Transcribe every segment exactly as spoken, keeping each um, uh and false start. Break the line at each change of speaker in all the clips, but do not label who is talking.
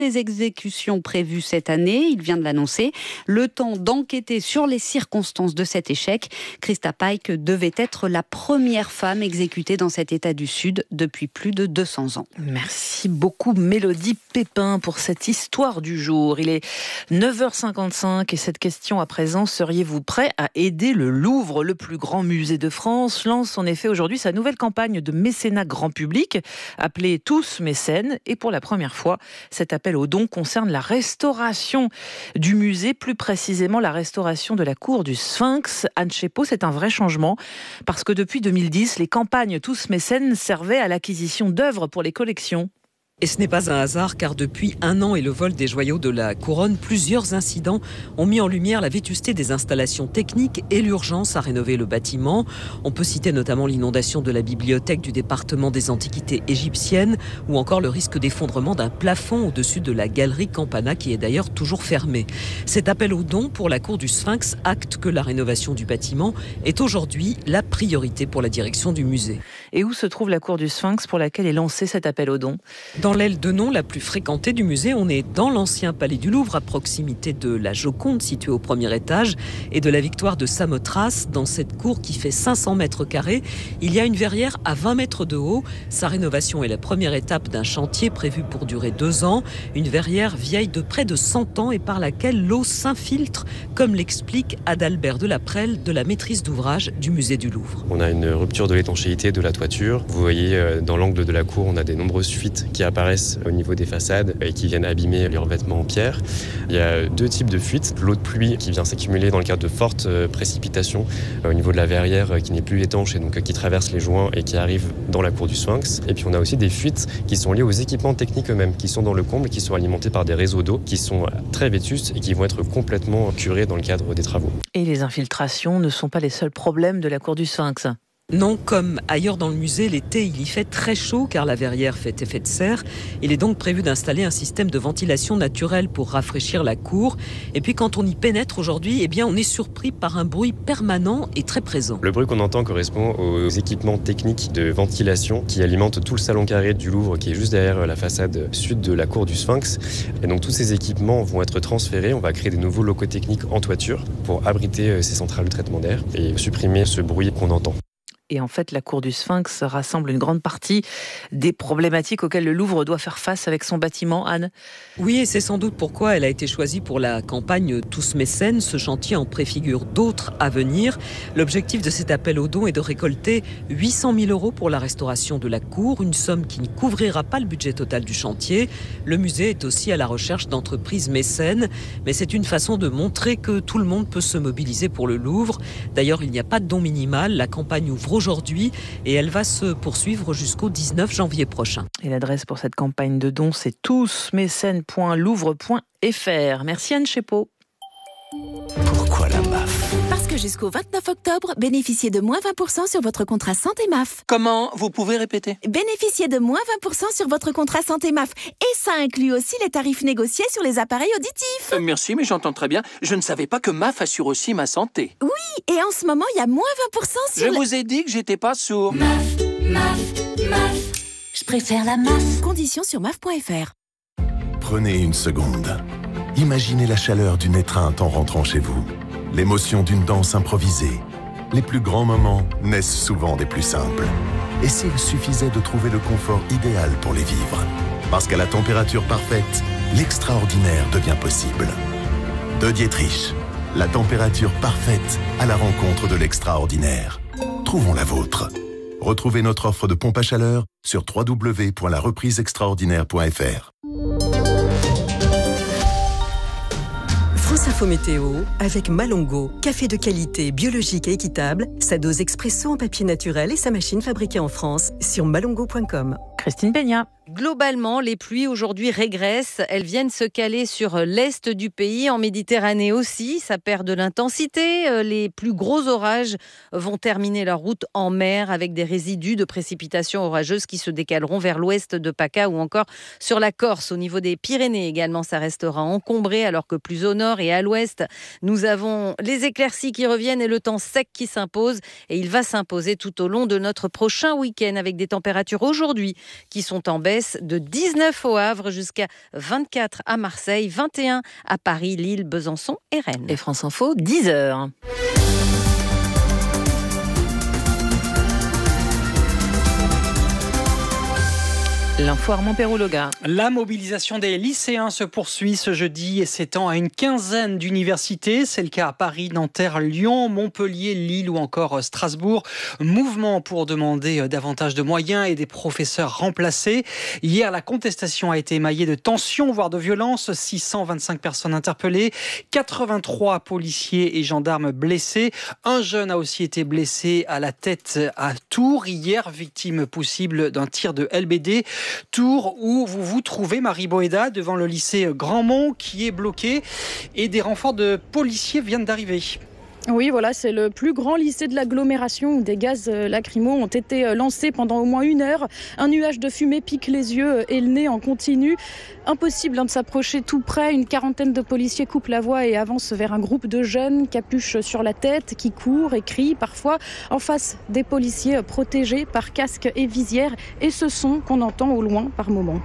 les exécutions prévues cette année, il vient de l'annoncer. Le temps d'enquêter sur les circonstances de cet échec. Krista Pike devait être la première femme exécutée dans cet État du Sud depuis plus de deux cents ans.
Merci beaucoup Mélodie Pépin pour cette histoire du jour. Il est neuf heures cinquante-cinq et cette question à présent, seriez-vous prêt à aider le Louvre? Le plus grand musée de France lance en effet aujourd'hui sa nouvelle campagne de mécénat grand public appelée Tous mécènes, et pour la première fois, cet appel aux dons concerne la restauration du musée, plus précisément la restauration de la cour du Sphinx. Anne Chepot, c'est un vrai changement parce que depuis deux mille dix, les campagnes Tous mécènes servaient à l'acquisition d'œuvres pour les collections.
Et ce n'est pas un hasard, car depuis un an et le vol des joyaux de la couronne, plusieurs incidents ont mis en lumière la vétusté des installations techniques et l'urgence à rénover le bâtiment. On peut citer notamment l'inondation de la bibliothèque du département des antiquités égyptiennes ou encore le risque d'effondrement d'un plafond au-dessus de la galerie Campana, qui est d'ailleurs toujours fermée. Cet appel aux dons pour la cour du Sphinx acte que la rénovation du bâtiment est aujourd'hui la priorité pour la direction du musée.
Et où se trouve la cour du Sphinx pour laquelle est lancé cet appel aux dons ?
Dans l'aile de nom la plus fréquentée du musée, on est dans l'ancien palais du Louvre, à proximité de la Joconde, située au premier étage, et de la Victoire de Samothrace. Dans cette cour qui fait cinq cents mètres carrés, il y a une verrière à vingt mètres de haut. Sa rénovation est la première étape d'un chantier prévu pour durer deux ans. Une verrière vieille de près de cent ans et par laquelle l'eau s'infiltre, comme l'explique Adalbert Delaprelle de la maîtrise d'ouvrage du musée du Louvre.
On a une rupture de l'étanchéité de la toiture. Vous voyez, dans l'angle de la cour, on a des nombreuses fuites qui apparaissent au niveau des façades et qui viennent abîmer les revêtements en pierre. Il y a deux types de fuites. L'eau de pluie qui vient s'accumuler dans le cadre de fortes précipitations au niveau de la verrière qui n'est plus étanche et donc qui traverse les joints et qui arrive dans la cour du Sphinx. Et puis on a aussi des fuites qui sont liées aux équipements techniques eux-mêmes, qui sont dans le comble, qui sont alimentés par des réseaux d'eau qui sont très vétustes et qui vont être complètement curés dans le cadre des travaux.
Et les infiltrations ne sont pas les seuls problèmes de la cour du Sphinx.
Non, comme ailleurs dans le musée, l'été, il y fait très chaud car la verrière fait effet de serre. Il est donc prévu d'installer un système de ventilation naturelle pour rafraîchir la cour. Et puis quand on y pénètre aujourd'hui, eh bien, on est surpris par un bruit permanent et très présent.
Le bruit qu'on entend correspond aux équipements techniques de ventilation qui alimentent tout le salon carré du Louvre qui est juste derrière la façade sud de la cour du Sphinx. Et donc tous ces équipements vont être transférés. On va créer des nouveaux locaux techniques en toiture pour abriter ces centrales de traitement d'air et supprimer ce bruit qu'on entend.
Et en fait, la cour du Sphinx rassemble une grande partie des problématiques auxquelles le Louvre doit faire face avec son bâtiment, Anne.
Oui, et c'est sans doute pourquoi elle a été choisie pour la campagne Tous mécènes. Ce chantier en préfigure d'autres à venir. L'objectif de cet appel aux dons est de récolter huit cent mille euros pour la restauration de la cour, une somme qui ne couvrira pas le budget total du chantier. Le musée est aussi à la recherche d'entreprises mécènes, mais c'est une façon de montrer que tout le monde peut se mobiliser pour le Louvre. D'ailleurs, il n'y a pas de don minimal. La campagne ouvre aujourd'hui et elle va se poursuivre jusqu'au dix-neuf janvier prochain.
Et l'adresse pour cette campagne de dons, c'est tous mécènes point louvre point f r. Merci Anne Chepot.
Pourquoi la M A F ?
Parce que jusqu'au vingt-neuf octobre, bénéficiez de moins vingt pour cent sur votre contrat santé M A F.
Comment ? Vous pouvez répéter ?
Bénéficiez de moins vingt pour cent sur votre contrat santé M A F. Et ça inclut aussi les tarifs négociés sur les appareils auditifs.
Euh, merci, mais j'entends très bien. Je ne savais pas que M A F assure aussi ma santé.
Oui, et en ce moment, il y a moins vingt pour cent sur...
Je
le...
vous ai dit que j'étais pas sourd.
M A F, M A F, M A F. Je préfère la M A F.
Conditions sur M A F point F R.
Prenez une seconde. Imaginez la chaleur d'une étreinte en rentrant chez vous. L'émotion d'une danse improvisée. Les plus grands moments naissent souvent des plus simples. Et s'il suffisait de trouver le confort idéal pour les vivre ? Parce qu'à la température parfaite, l'extraordinaire devient possible. De Dietrich, la température parfaite à la rencontre de l'extraordinaire. Trouvons la vôtre. Retrouvez notre offre de pompe à chaleur sur w w w point la reprise extraordinaire point f r.
France Info Météo avec Malongo, café de qualité, biologique et équitable, sa dose expresso en papier naturel et sa machine fabriquée en France sur malongo point com.
Christine Peña.
Globalement, les pluies aujourd'hui régressent. Elles viennent se caler sur l'est du pays, en Méditerranée aussi. Ça perd de l'intensité. Les plus gros orages vont terminer leur route en mer avec des résidus de précipitations orageuses qui se décaleront vers l'ouest de PACA ou encore sur la Corse. Au niveau des Pyrénées également, ça restera encombré alors que plus au nord et à l'ouest, nous avons les éclaircies qui reviennent et le temps sec qui s'impose. Et il va s'imposer tout au long de notre prochain week-end avec des températures aujourd'hui qui sont en baisse de dix-neuf au Havre jusqu'à vingt-quatre à Marseille, vingt et un à Paris, Lille, Besançon et Rennes.
Et France Info, dix heures. L'info Armand Perrouloga.
La mobilisation des lycéens se poursuit ce jeudi et s'étend à une quinzaine d'universités. C'est le cas à Paris, Nanterre, Lyon, Montpellier, Lille ou encore Strasbourg. Mouvement pour demander davantage de moyens et des professeurs remplacés. Hier, la contestation a été émaillée de tensions, voire de violences. six cent vingt-cinq personnes interpellées, quatre-vingt-trois policiers et gendarmes blessés. Un jeune a aussi été blessé à la tête à Tours. Hier, victime possible d'un tir de L B D. Tours où vous vous trouvez, Marie Boéda, devant le lycée Grandmont qui est bloqué et des renforts de policiers viennent d'arriver.
Oui, voilà, c'est le plus grand lycée de l'agglomération où des gaz lacrymaux ont été lancés pendant au moins une heure. Un nuage de fumée pique les yeux et le nez en continu. Impossible hein, de s'approcher tout près. Une quarantaine de policiers coupent la voie et avancent vers un groupe de jeunes, capuche sur la tête, qui courent et crient parfois en face des policiers protégés par casque et visière. Et ce son qu'on entend au loin par moments.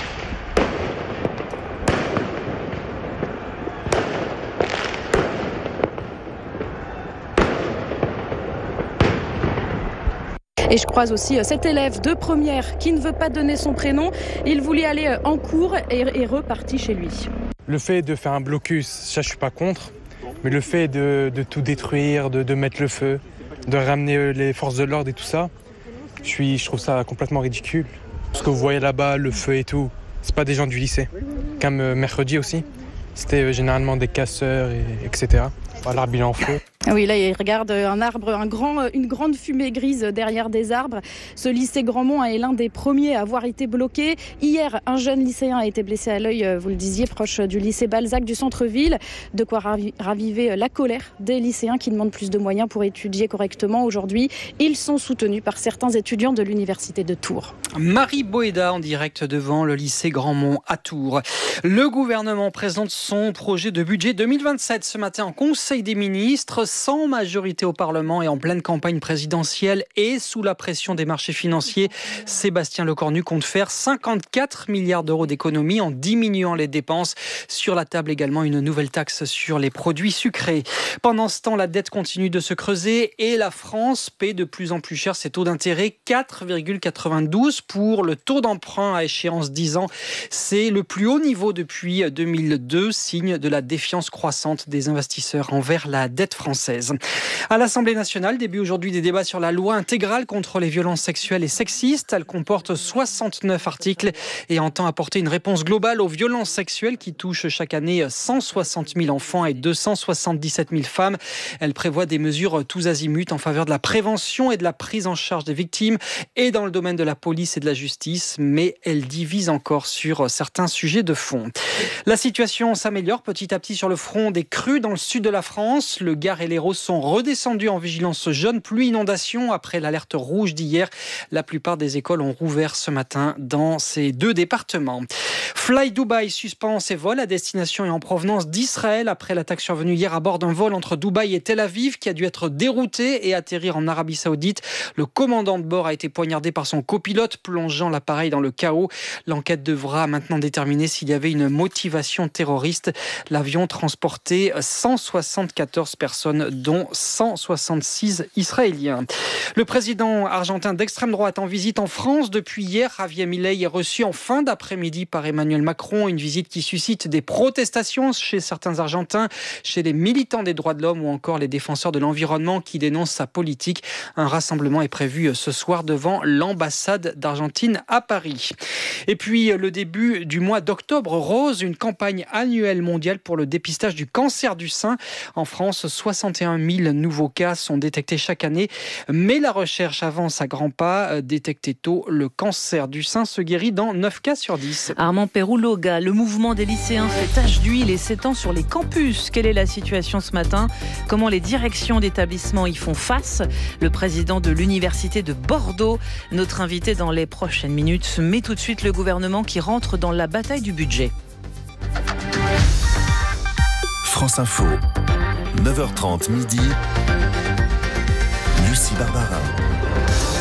Et je croise aussi cet élève de première qui ne veut pas donner son prénom. Il voulait aller en cours et est reparti chez lui.
Le fait de faire un blocus, ça je suis pas contre. Mais le fait de, de tout détruire, de, de mettre le feu, de ramener les forces de l'ordre et tout ça, je, suis, je trouve ça complètement ridicule. Ce que vous voyez là-bas, le feu et tout, c'est pas des gens du lycée. Comme euh, mercredi aussi, c'était euh, généralement des casseurs, et, etc. L'arbre il est en feu.
Oui, là, il regarde un arbre, un grand, une grande fumée grise derrière des arbres. Ce lycée Grandmont est l'un des premiers à avoir été bloqué. Hier, un jeune lycéen a été blessé à l'œil, vous le disiez, proche du lycée Balzac du centre-ville. De quoi raviver la colère des lycéens qui demandent plus de moyens pour étudier correctement. Aujourd'hui, ils sont soutenus par certains étudiants de l'université de Tours.
Marie Boéda en direct devant le lycée Grandmont à Tours. Le gouvernement présente son projet de budget deux mille vingt-sept ce matin en Conseil des ministres. Sans majorité au Parlement et en pleine campagne présidentielle et sous la pression des marchés financiers, Sébastien Lecornu compte faire cinquante-quatre milliards d'euros d'économies en diminuant les dépenses. Sur la table également une nouvelle taxe sur les produits sucrés. Pendant ce temps, la dette continue de se creuser et la France paie de plus en plus cher ses taux d'intérêt, quatre virgule quatre-vingt-douze pour le taux d'emprunt à échéance dix ans. C'est le plus haut niveau depuis deux mille deux, signe de la défiance croissante des investisseurs envers la dette française. À l'Assemblée nationale, début aujourd'hui des débats sur la loi intégrale contre les violences sexuelles et sexistes. Elle comporte soixante-neuf articles et entend apporter une réponse globale aux violences sexuelles qui touchent chaque année cent soixante mille enfants et deux cent soixante-dix-sept mille femmes. Elle prévoit des mesures tous azimuts en faveur de la prévention et de la prise en charge des victimes et dans le domaine de la police et de la justice, mais elle divise encore sur certains sujets de fond. La situation s'améliore petit à petit sur le front des crues dans le sud de la France. Le Gard et l'Hérault sont redescendus en vigilance jaune pluie inondation après l'alerte rouge d'hier. La plupart des écoles ont rouvert ce matin dans ces deux départements. Fly Dubai suspend ses vols à destination et en provenance d'Israël après l'attaque survenue hier à bord d'un vol entre Dubaï et Tel Aviv qui a dû être dérouté et atterrir en Arabie Saoudite. Le commandant de bord a été poignardé par son copilote, plongeant l'appareil dans le chaos. L'enquête devra maintenant déterminer s'il y avait une motivation terroriste. L'avion transportait cent soixante-quatorze personnes, dont cent soixante-six Israéliens. Le président argentin d'extrême droite en visite en France depuis hier, Javier Milei, est reçu en fin d'après-midi par Emmanuel Macron. Une visite qui suscite des protestations chez certains Argentins, chez les militants des droits de l'homme ou encore les défenseurs de l'environnement qui dénoncent sa politique. Un rassemblement est prévu ce soir devant l'ambassade d'Argentine à Paris. Et puis le début du mois d'octobre rose, une campagne annuelle mondiale pour le dépistage du cancer du sein. En France, soixante et un mille nouveaux cas sont détectés chaque année, mais la recherche avance à grands pas. Détecté tôt, le cancer du sein se guérit dans neuf cas sur dix.
Armand Perrouloga, le mouvement des lycéens fait tache d'huile et s'étend sur les campus. Quelle est la situation ce matin ? Comment les directions d'établissements y font face ? Le président de l'université de Bordeaux, notre invité dans les prochaines minutes, mais tout de suite le gouvernement qui rentre dans la bataille du budget.
France Info, neuf heures trente midi, Lucie Barbarin.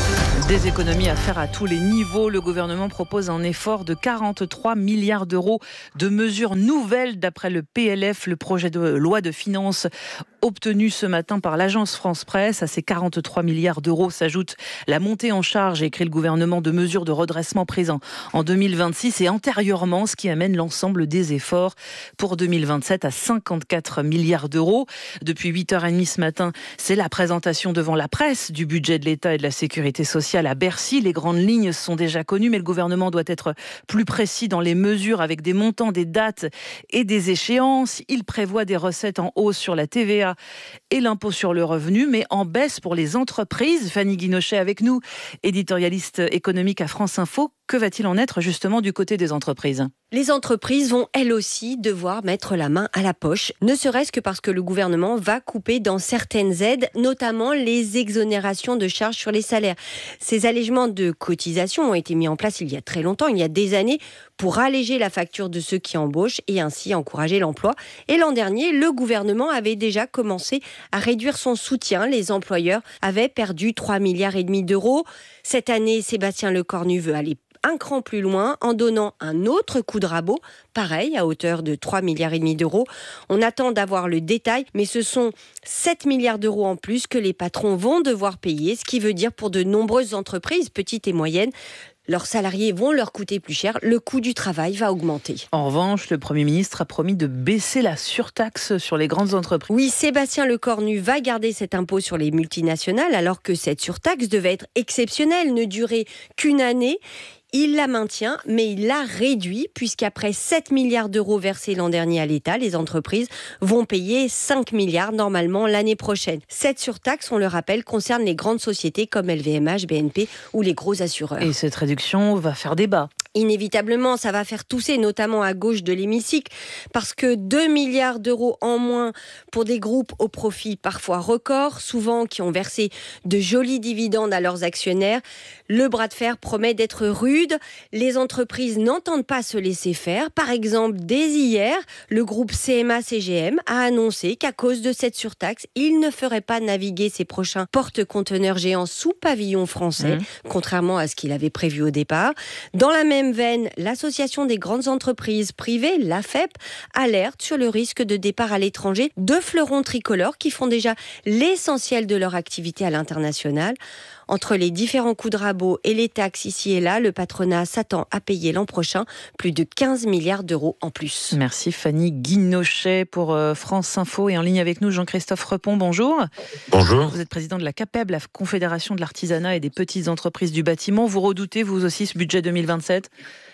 Des économies à faire à tous les niveaux. Le gouvernement propose un effort de quarante-trois milliards d'euros de mesures nouvelles d'après le P L F, le projet de loi de finances obtenu ce matin par l'agence France Presse. À ces quarante-trois milliards d'euros s'ajoute la montée en charge, écrit le gouvernement, de mesures de redressement prises en, en deux mille vingt-six et antérieurement, ce qui amène l'ensemble des efforts pour deux mille vingt-sept à cinquante-quatre milliards d'euros. Depuis huit heures trente ce matin, c'est la présentation devant la presse du budget de l'État et de la sécurité sociale à Bercy. Les grandes lignes sont déjà connues, mais le gouvernement doit être plus précis dans les mesures avec des montants, des dates et des échéances. Il prévoit des recettes en hausse sur la T V A et l'impôt sur le revenu, mais en baisse pour les entreprises. Fanny Guinochet avec nous, éditorialiste économique à France Info. Que va-t-il en être justement du côté des entreprises ?
Les entreprises vont elles aussi devoir mettre la main à la poche, ne serait-ce que parce que le gouvernement va couper dans certaines aides, notamment les exonérations de charges sur les salaires. Ces allègements de cotisations ont été mis en place il y a très longtemps, il y a des années, pour alléger la facture de ceux qui embauchent et ainsi encourager l'emploi. Et l'an dernier, le gouvernement avait déjà commencé à réduire son soutien. Les employeurs avaient perdu trois milliards et demi d'euros. Cette année, Sébastien Lecornu veut aller un cran plus loin en donnant un autre coup de rabot, pareil, à hauteur de trois milliards et demi d'euros. On attend d'avoir le détail, mais ce sont sept milliards d'euros en plus que les patrons vont devoir payer, ce qui veut dire pour de nombreuses entreprises, petites et moyennes, leurs salariés vont leur coûter plus cher, le coût du travail va augmenter.
En revanche, le Premier ministre a promis de baisser la surtaxe sur les grandes entreprises.
Oui, Sébastien Lecornu va garder cet impôt sur les multinationales alors que cette surtaxe devait être exceptionnelle, ne durer qu'une année. Il la maintient, mais il la réduit, puisqu'après sept milliards d'euros versés l'an dernier à l'État, les entreprises vont payer cinq milliards normalement l'année prochaine. Cette surtaxe, on le rappelle, concerne les grandes sociétés comme L V M H, B N P ou les gros assureurs.
Et cette réduction va faire débat.
Inévitablement, ça va faire tousser, notamment à gauche de l'hémicycle, parce que deux milliards d'euros en moins pour des groupes au profit parfois record, souvent qui ont versé de jolis dividendes à leurs actionnaires. Le bras de fer promet d'être rude. Les entreprises n'entendent pas se laisser faire. Par exemple, dès hier, le groupe C M A C G M a annoncé qu'à cause de cette surtaxe, il ne ferait pas naviguer ses prochains porte-conteneurs géants sous pavillon français, mmh. contrairement à ce qu'il avait prévu au départ. Dans la même veine, l'association des grandes entreprises privées, l'A F E P, alerte sur le risque de départ à l'étranger de fleurons tricolores qui font déjà l'essentiel de leur activité à l'international. Entre les différents coups de rabot et les taxes ici et là, le patronat s'attend à payer l'an prochain plus de quinze milliards d'euros en plus.
Merci Fanny Guinochet pour France Info. Et en ligne avec nous, Jean-Christophe Repon, bonjour.
Bonjour.
Vous êtes président de la CAPEB, la Confédération de l'artisanat et des petites entreprises du bâtiment. Vous redoutez, vous aussi, ce budget deux mille vingt-sept ?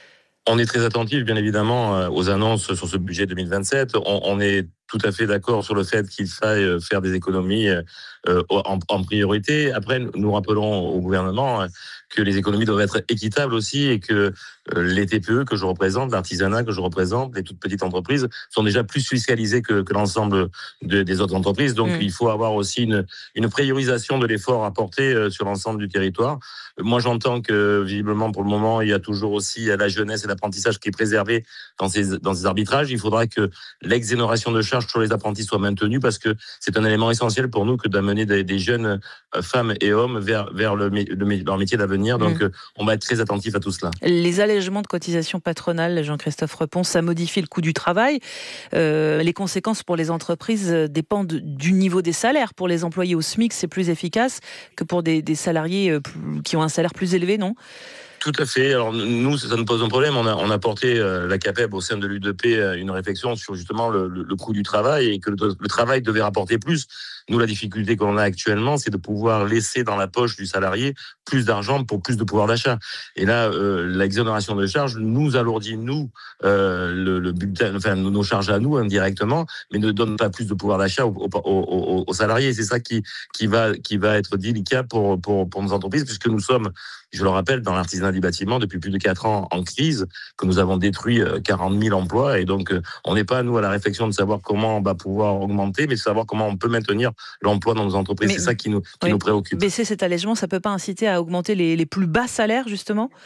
On est très attentif, bien évidemment, aux annonces sur ce budget deux mille vingt-sept. On, on est tout à fait d'accord sur le fait qu'il faille faire des économies euh, en, en priorité. Après, nous rappelons au gouvernement que les économies doivent être équitables aussi et que euh, les T P E que je représente, l'artisanat que je représente, les toutes petites entreprises sont déjà plus fiscalisées que, que l'ensemble de, des autres entreprises. Donc, mmh. il faut avoir aussi une, une priorisation de l'effort apporté euh, sur l'ensemble du territoire. Moi, j'entends que, visiblement, pour le moment, il y a toujours aussi la jeunesse et l'apprentissage qui est préservé dans ces, dans ces arbitrages. Il faudra que l'exonération de charges sur les apprentis soit maintenue parce que c'est un élément essentiel pour nous que d'amener des, des jeunes femmes et hommes vers, vers le, le, leur métier d'avenir. Donc, mmh. on va être très attentif à tout cela.
Les allègements de cotisations patronales, Jean-Christophe Repon, ça modifie le coût du travail. Euh, les conséquences pour les entreprises dépendent du niveau des salaires. Pour les employés au SMIC, c'est plus efficace que pour des, des salariés qui ont un salaire plus élevé, non ?
Tout à fait. Alors nous, ça nous pose un problème. On a, on a porté euh, la CAPEB au sein de l'U D P euh, une réflexion sur justement le, le, le coût du travail et que le, le travail devait rapporter plus. Nous, la difficulté qu'on a actuellement, c'est de pouvoir laisser dans la poche du salarié plus d'argent pour plus de pouvoir d'achat. Et là, euh, l'exonération de charges nous alourdit, nous, euh, le, le bulletin, enfin, nos charges à nous indirectement, mais ne donne pas plus de pouvoir d'achat aux, aux, aux, aux salariés. C'est ça qui, qui, va, qui va être délicat pour, pour, pour nos entreprises, puisque nous sommes, je le rappelle, dans l'artisanat du bâtiment depuis plus de quatre ans en crise, que nous avons détruit quarante mille emplois. Et donc, on n'est pas, nous, à la réflexion de savoir comment on va pouvoir augmenter, mais de savoir comment on peut maintenir l'emploi dans nos entreprises. Mais, c'est ça qui nous, qui
oui,
nous préoccupe.
Baisser cet allègement, ça ne peut pas inciter à augmenter les, les plus bas salaires, justement ?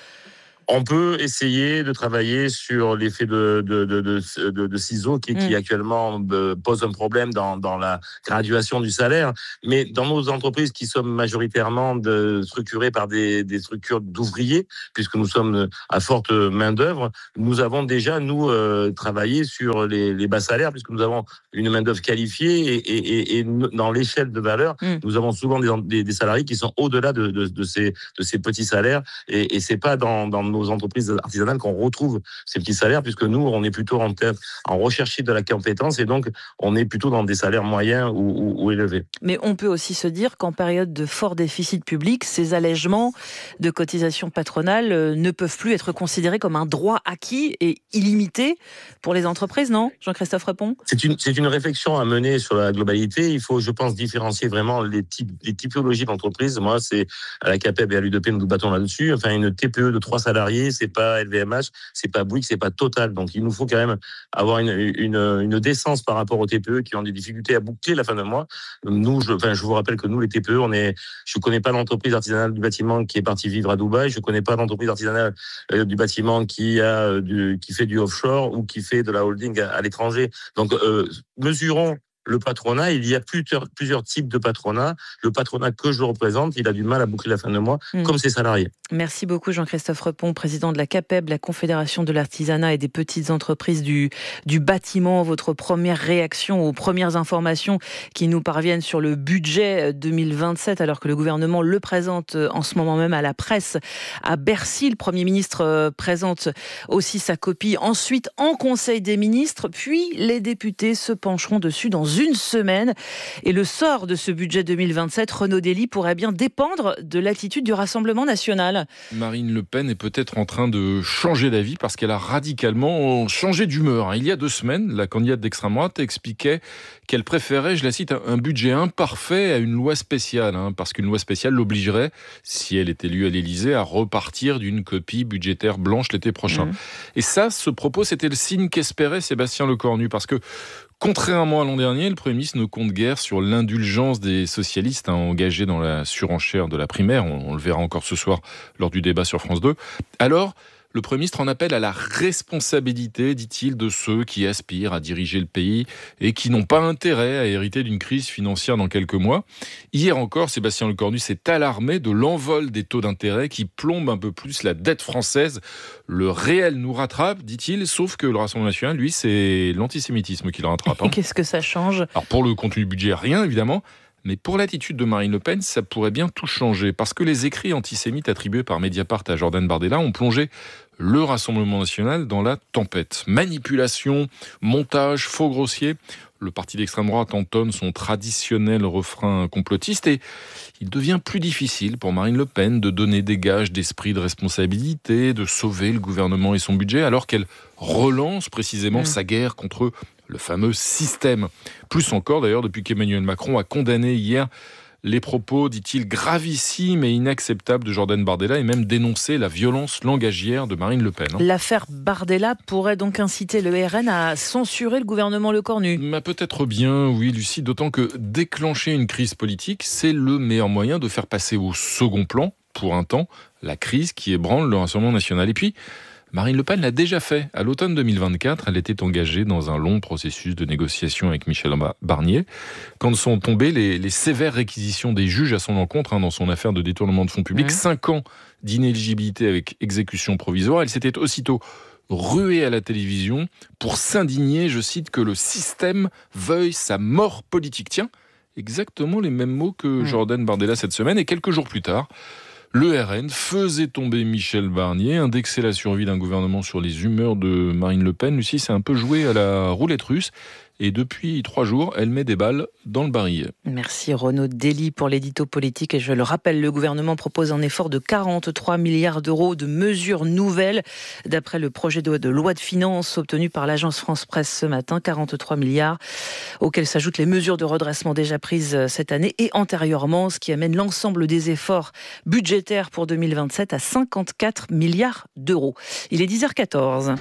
On peut essayer de travailler sur l'effet de, de, de, de, de, de ciseaux qui, mmh. qui actuellement pose un problème dans, dans la graduation du salaire. Mais dans nos entreprises qui sont majoritairement de, structurées par des, des structures d'ouvriers, puisque nous sommes à forte main-d'œuvre, nous avons déjà, nous, euh, travaillé sur les, les bas salaires, puisque nous avons une main-d'œuvre qualifiée et, et, et, et dans l'échelle de valeur, mmh. nous avons souvent des, des, des salariés qui sont au-delà de, de, de, ces, de ces petits salaires. Et, et c'est pas dans, dans nos entreprises artisanales qu'on retrouve ces petits salaires, puisque nous, on est plutôt en, en recherche de la compétence et donc on est plutôt dans des salaires moyens ou, ou, ou élevés.
Mais on peut aussi se dire qu'en période de fort déficit public, ces allègements de cotisations patronales ne peuvent plus être considérés comme un droit acquis et illimité pour les entreprises, non ? Jean-Christophe Repon ?
C'est une, c'est une réflexion à mener sur la globalité. Il faut, je pense, différencier vraiment les, types, les typologies d'entreprises. Moi, c'est à la C A P E B et à l'U D P, nous nous battons là-dessus. Enfin, une T P E de trois salariés, c'est pas L V M H, c'est pas Bouygues, c'est pas Total. Donc, il nous faut quand même avoir une, une, une décence par rapport aux T P E qui ont des difficultés à boucler la fin de mois. Nous, je, enfin, je vous rappelle que nous, les T P E, on est, je connais pas l'entreprise artisanale du bâtiment qui est partie vivre à Dubaï. Je connais pas l'entreprise artisanale euh, du bâtiment qui a euh, du, qui fait du offshore ou qui fait de la holding à, à l'étranger. Donc, euh, mesurons le patronat. Il y a plusieurs, plusieurs types de patronat. Le patronat que je représente, il a du mal à boucler la fin de mois, mmh. comme ses salariés.
Merci beaucoup Jean-Christophe Repon, président de la C A P E B, la Confédération de l'artisanat et des petites entreprises du, du bâtiment. Votre première réaction aux premières informations qui nous parviennent sur le budget deux mille vingt-sept, alors que le gouvernement le présente en ce moment même à la presse à Bercy. Le Premier ministre présente aussi sa copie ensuite en Conseil des ministres, puis les députés se pencheront dessus dans une semaine. Et le sort de ce budget deux mille vingt-sept, Renaud Dely, pourrait bien dépendre de l'attitude du Rassemblement national.
Marine Le Pen est peut-être en train de changer d'avis parce qu'elle a radicalement changé d'humeur. Il y a deux semaines, la candidate d'extrême droite expliquait qu'elle préférait, je la cite, un budget imparfait à une loi spéciale, hein, parce qu'une loi spéciale l'obligerait, si elle est élue à l'Élysée, à repartir d'une copie budgétaire blanche l'été prochain. Mmh. Et ça, ce propos, c'était le signe qu'espérait Sébastien Lecornu, parce que contrairement à l'an dernier, le Premier ministre ne compte guère sur l'indulgence des socialistes hein, engagés dans la surenchère de la primaire. On, on le verra encore ce soir lors du débat sur France deux. Alors, le Premier ministre en appelle à la responsabilité, dit-il, de ceux qui aspirent à diriger le pays et qui n'ont pas intérêt à hériter d'une crise financière dans quelques mois. Hier encore, Sébastien Lecornu s'est alarmé de l'envol des taux d'intérêt qui plombe un peu plus la dette française. Le réel nous rattrape, dit-il, sauf que le Rassemblement national, lui, c'est l'antisémitisme qui le rattrape. Hein.
Qu'est-ce que ça change ?
Alors pour le contenu du budget, rien évidemment. Mais pour l'attitude de Marine Le Pen, ça pourrait bien tout changer. Parce que les écrits antisémites attribués par Mediapart à Jordan Bardella ont plongé le Rassemblement national dans la tempête. Manipulation, montage, faux grossier. Le parti d'extrême droite entonne son traditionnel refrain complotiste et il devient plus difficile pour Marine Le Pen de donner des gages d'esprit de responsabilité, de sauver le gouvernement et son budget, alors qu'elle relance précisément mmh. sa guerre contre le fameux système. Plus encore d'ailleurs depuis qu'Emmanuel Macron a condamné hier les propos, dit-il, gravissimes et inacceptables de Jordan Bardella et même dénoncé la violence langagière de Marine Le Pen. Hein.
L'affaire Bardella pourrait donc inciter le R N à censurer le gouvernement Lecornu.
Mais peut-être bien, oui, Lucie, d'autant que déclencher une crise politique, c'est le meilleur moyen de faire passer au second plan, pour un temps, la crise qui ébranle le Rassemblement national. Et puis, Marine Le Pen l'a déjà fait. À l'automne deux mille vingt-quatre, elle était engagée dans un long processus de négociation avec Michel Barnier. Quand sont tombées les, les sévères réquisitions des juges à son encontre hein, dans son affaire de détournement de fonds publics, mmh. cinq ans d'inéligibilité avec exécution provisoire, elle s'était aussitôt ruée à la télévision pour s'indigner, je cite, que le système veuille sa mort politique. Tiens, exactement les mêmes mots que mmh. Jordan Bardella cette semaine. Et quelques jours plus tard, le R N faisait tomber Michel Barnier, indexer la survie d'un gouvernement sur les humeurs de Marine Le Pen. Lucie, c'est un peu joué à la roulette russe. Et depuis trois jours, elle met des balles dans le barillet.
Merci Renaud Dely pour l'édito politique. Et je le rappelle, le gouvernement propose un effort de quarante-trois milliards d'euros de mesures nouvelles. D'après le projet de loi de finances obtenu par l'agence France Presse ce matin, quarante-trois milliards, auxquels s'ajoutent les mesures de redressement déjà prises cette année et antérieurement, ce qui amène l'ensemble des efforts budgétaires pour deux mille vingt-sept à cinquante-quatre milliards d'euros. Il est dix heures quatorze.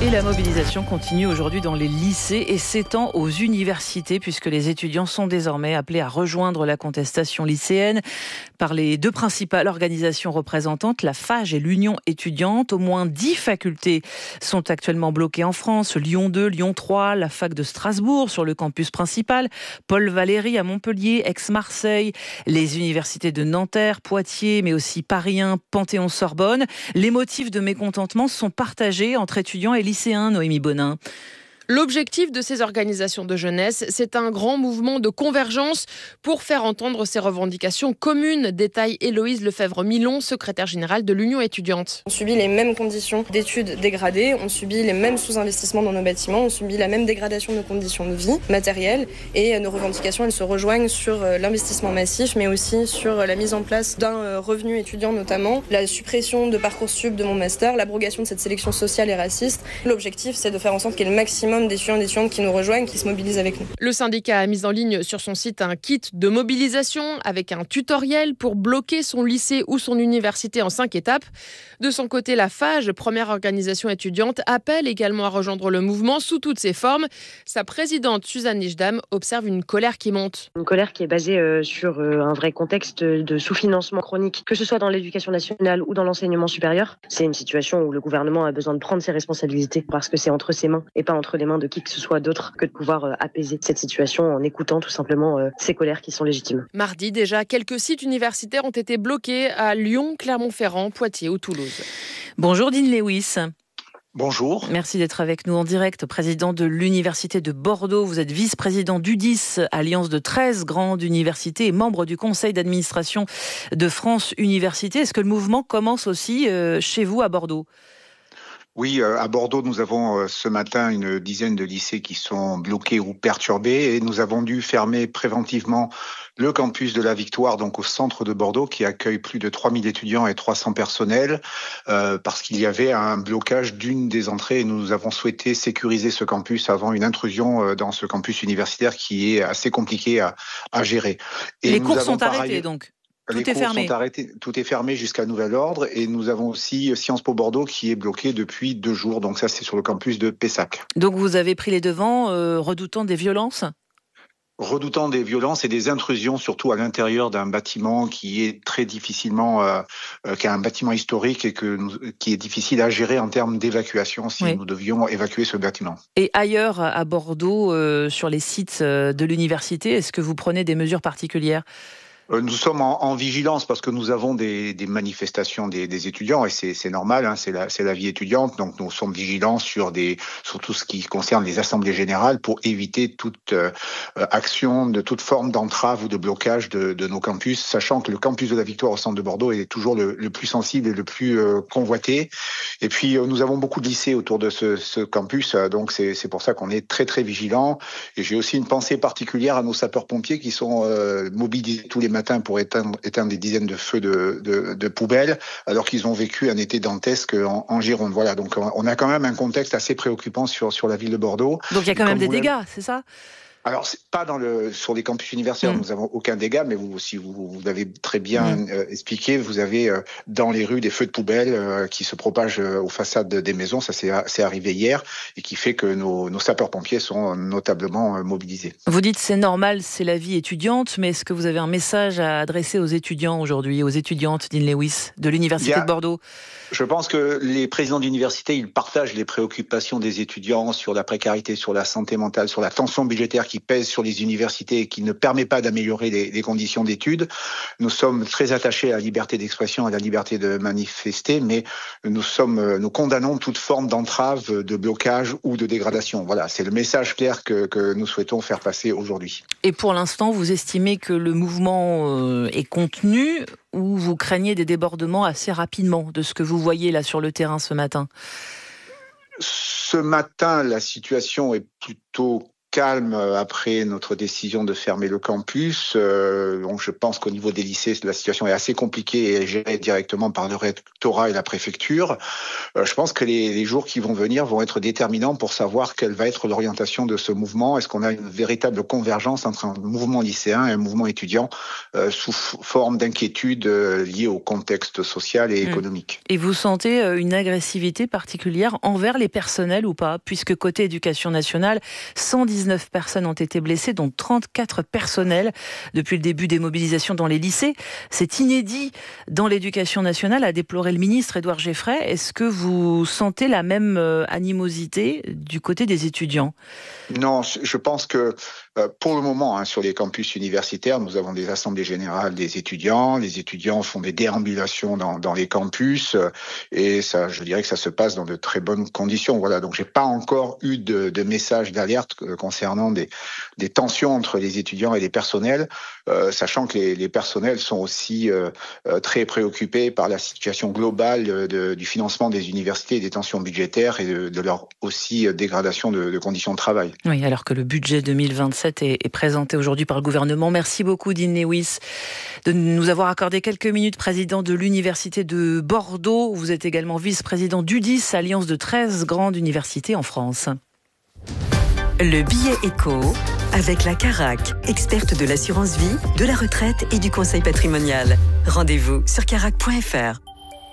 Et la mobilisation continue aujourd'hui dans les lycées et s'étend aux universités puisque les étudiants sont désormais appelés à rejoindre la contestation lycéenne par les deux principales organisations représentantes, la FAGE et l'Union étudiante. Au moins dix facultés sont actuellement bloquées en France. Lyon deux, Lyon trois, la fac de Strasbourg sur le campus principal, Paul Valéry à Montpellier, Aix-Marseille, les universités de Nanterre, Poitiers, mais aussi Paris un, Panthéon-Sorbonne. Les motifs de mécontentement sont partagés entre étudiants et lycéens, Noémie Bonin.
L'objectif de ces organisations de jeunesse, c'est un grand mouvement de convergence pour faire entendre ces revendications communes, détaille Héloïse Lefebvre-Milon, secrétaire générale de l'Union étudiante.
On subit les mêmes conditions d'études dégradées, on subit les mêmes sous-investissements dans nos bâtiments, on subit la même dégradation de nos conditions de vie matérielles et nos revendications, elles se rejoignent sur l'investissement massif, mais aussi sur la mise en place d'un revenu étudiant notamment, la suppression de Parcoursup de mon master, l'abrogation de cette sélection sociale et raciste. L'objectif, c'est de faire en sorte qu'il y ait le maximum d'étudiants et d'étudiantes qui nous rejoignent, qui se mobilisent avec nous.
Le syndicat a mis en ligne sur son site un kit de mobilisation avec un tutoriel pour bloquer son lycée ou son université en cinq étapes. De son côté, la FAGE, première organisation étudiante, appelle également à rejoindre le mouvement sous toutes ses formes. Sa présidente, Suzanne Nijdam, observe une colère qui monte.
Une colère qui est basée euh, sur euh, un vrai contexte de sous-financement chronique, que ce soit dans l'éducation nationale ou dans l'enseignement supérieur. C'est une situation où le gouvernement a besoin de prendre ses responsabilités parce que c'est entre ses mains et pas entre les mains de qui que ce soit d'autre que de pouvoir euh, apaiser cette situation en écoutant tout simplement euh, ces colères qui sont légitimes.
Mardi, déjà, quelques sites universitaires ont été bloqués à Lyon, Clermont-Ferrand, Poitiers ou Toulouse.
Bonjour Dean Lewis.
Bonjour.
Merci d'être avec nous en direct, président de l'Université de Bordeaux. Vous êtes vice-président d'U D I S, alliance de treize grandes universités et membre du conseil d'administration de France Université. Est-ce que le mouvement commence aussi euh, chez vous à Bordeaux ?
Oui, à Bordeaux, nous avons ce matin une dizaine de lycées qui sont bloqués ou perturbés et nous avons dû fermer préventivement le campus de la Victoire, donc au centre de Bordeaux, qui accueille plus de trois mille étudiants et trois cents personnels, euh, parce qu'il y avait un blocage d'une des entrées et nous avons souhaité sécuriser ce campus avant une intrusion dans ce campus universitaire qui est assez compliqué à, à gérer.
Et les cours sont arrêtés ailleurs... donc Tout
Les
est
cours
fermé.
sont arrêtés, tout est fermé jusqu'à nouvel ordre et nous avons aussi Sciences Po Bordeaux qui est bloqué depuis deux jours. Donc ça, c'est sur le campus de Pessac.
Donc vous avez pris les devants, euh, redoutant des violences ?
Redoutant des violences et des intrusions, surtout à l'intérieur d'un bâtiment qui est très difficilement, euh, euh, qui est un bâtiment historique et que nous, qui est difficile à gérer en termes d'évacuation si oui. nous devions évacuer ce bâtiment.
Et ailleurs à Bordeaux, euh, sur les sites de l'université, est-ce que vous prenez des mesures particulières ?
Nous sommes en, en vigilance parce que nous avons des, des manifestations des, des étudiants et c'est, c'est normal, hein, c'est, la, c'est la vie étudiante. Donc nous sommes vigilants sur, des, sur tout ce qui concerne les assemblées générales pour éviter toute euh, action, de toute forme d'entrave ou de blocage de, de nos campus, sachant que le campus de la Victoire au centre de Bordeaux est toujours le, le plus sensible et le plus euh, convoité. Et puis euh, nous avons beaucoup de lycées autour de ce, ce campus, euh, donc c'est, c'est pour ça qu'on est très très vigilants. Et j'ai aussi une pensée particulière à nos sapeurs-pompiers qui sont euh, mobilisés tous les matins pour éteindre, éteindre des dizaines de feux de, de, de poubelles, alors qu'ils ont vécu un été dantesque en, en Gironde. Voilà, donc on a quand même un contexte assez préoccupant sur, sur la ville de Bordeaux.
Donc il y a quand même des dégâts, c'est ça ?
Alors, c'est pas dans le, sur les campus universitaires, mmh. nous n'avons aucun dégât, mais vous, si vous, vous l'avez très bien mmh. euh, expliqué, vous avez euh, dans les rues des feux de poubelle euh, qui se propagent euh, aux façades des maisons, ça c'est, c'est arrivé hier, et qui fait que nos, nos sapeurs-pompiers sont notablement euh, mobilisés.
Vous dites c'est normal, c'est la vie étudiante, mais est-ce que vous avez un message à adresser aux étudiants aujourd'hui, aux étudiantes, Dean Lewis, de l'Université a, de Bordeaux ?
Je pense que les présidents d'université, ils partagent les préoccupations des étudiants sur la précarité, sur la santé mentale, sur la tension budgétaire qui pèse sur les universités et qui ne permet pas d'améliorer les, les conditions d'études. Nous sommes très attachés à la liberté d'expression, à la liberté de manifester, mais nous sommes, nous condamnons toute forme d'entrave, de blocage ou de dégradation. Voilà, c'est le message clair que, que nous souhaitons faire passer aujourd'hui.
Et pour l'instant, vous estimez que le mouvement est contenu ou vous craignez des débordements assez rapidement de ce que vous voyez là sur le terrain ce matin ?
Ce matin, la situation est plutôt calme après notre décision de fermer le campus. Euh, donc je pense qu'au niveau des lycées, la situation est assez compliquée et gérée directement par le rectorat et la préfecture. Euh, je pense que les, les jours qui vont venir vont être déterminants pour savoir quelle va être l'orientation de ce mouvement. Est-ce qu'on a une véritable convergence entre un mouvement lycéen et un mouvement étudiant euh, sous forme d'inquiétude euh, liée au contexte social et économique.
Et vous sentez une agressivité particulière envers les personnels ou pas ? Puisque côté éducation nationale, cent dix-neuf personnes ont été blessées, dont trente-quatre personnels depuis le début des mobilisations dans les lycées. C'est inédit dans l'éducation nationale, a déploré le ministre Édouard Geffray. Est-ce que vous sentez la même animosité du côté des étudiants ?
Non, je pense que euh, pour le moment, hein, sur les campus universitaires, nous avons des assemblées générales des étudiants. Les étudiants font des déambulations dans, dans les campus euh, et ça, je dirais que ça se passe dans de très bonnes conditions. Voilà, donc j'ai pas encore eu de, de message d'alerte euh, concernant des, des tensions entre les étudiants et les personnels, euh, sachant que les, les personnels sont aussi euh, euh, très préoccupés par la situation globale de, du financement des universités, des tensions budgétaires et de, de leur aussi euh, dégradation de, de conditions de travail.
Oui, alors que le budget deux mille vingt-sept est, est présenté aujourd'hui par le gouvernement. Merci beaucoup, Dean Lewis, de nous avoir accordé quelques minutes, président de l'Université de Bordeaux. Vous êtes également vice-président d'U D I S, alliance de treize grandes universités en France.
Le billet éco avec la Carac, experte de l'assurance vie, de la retraite et du conseil patrimonial. Rendez-vous sur carac point f r.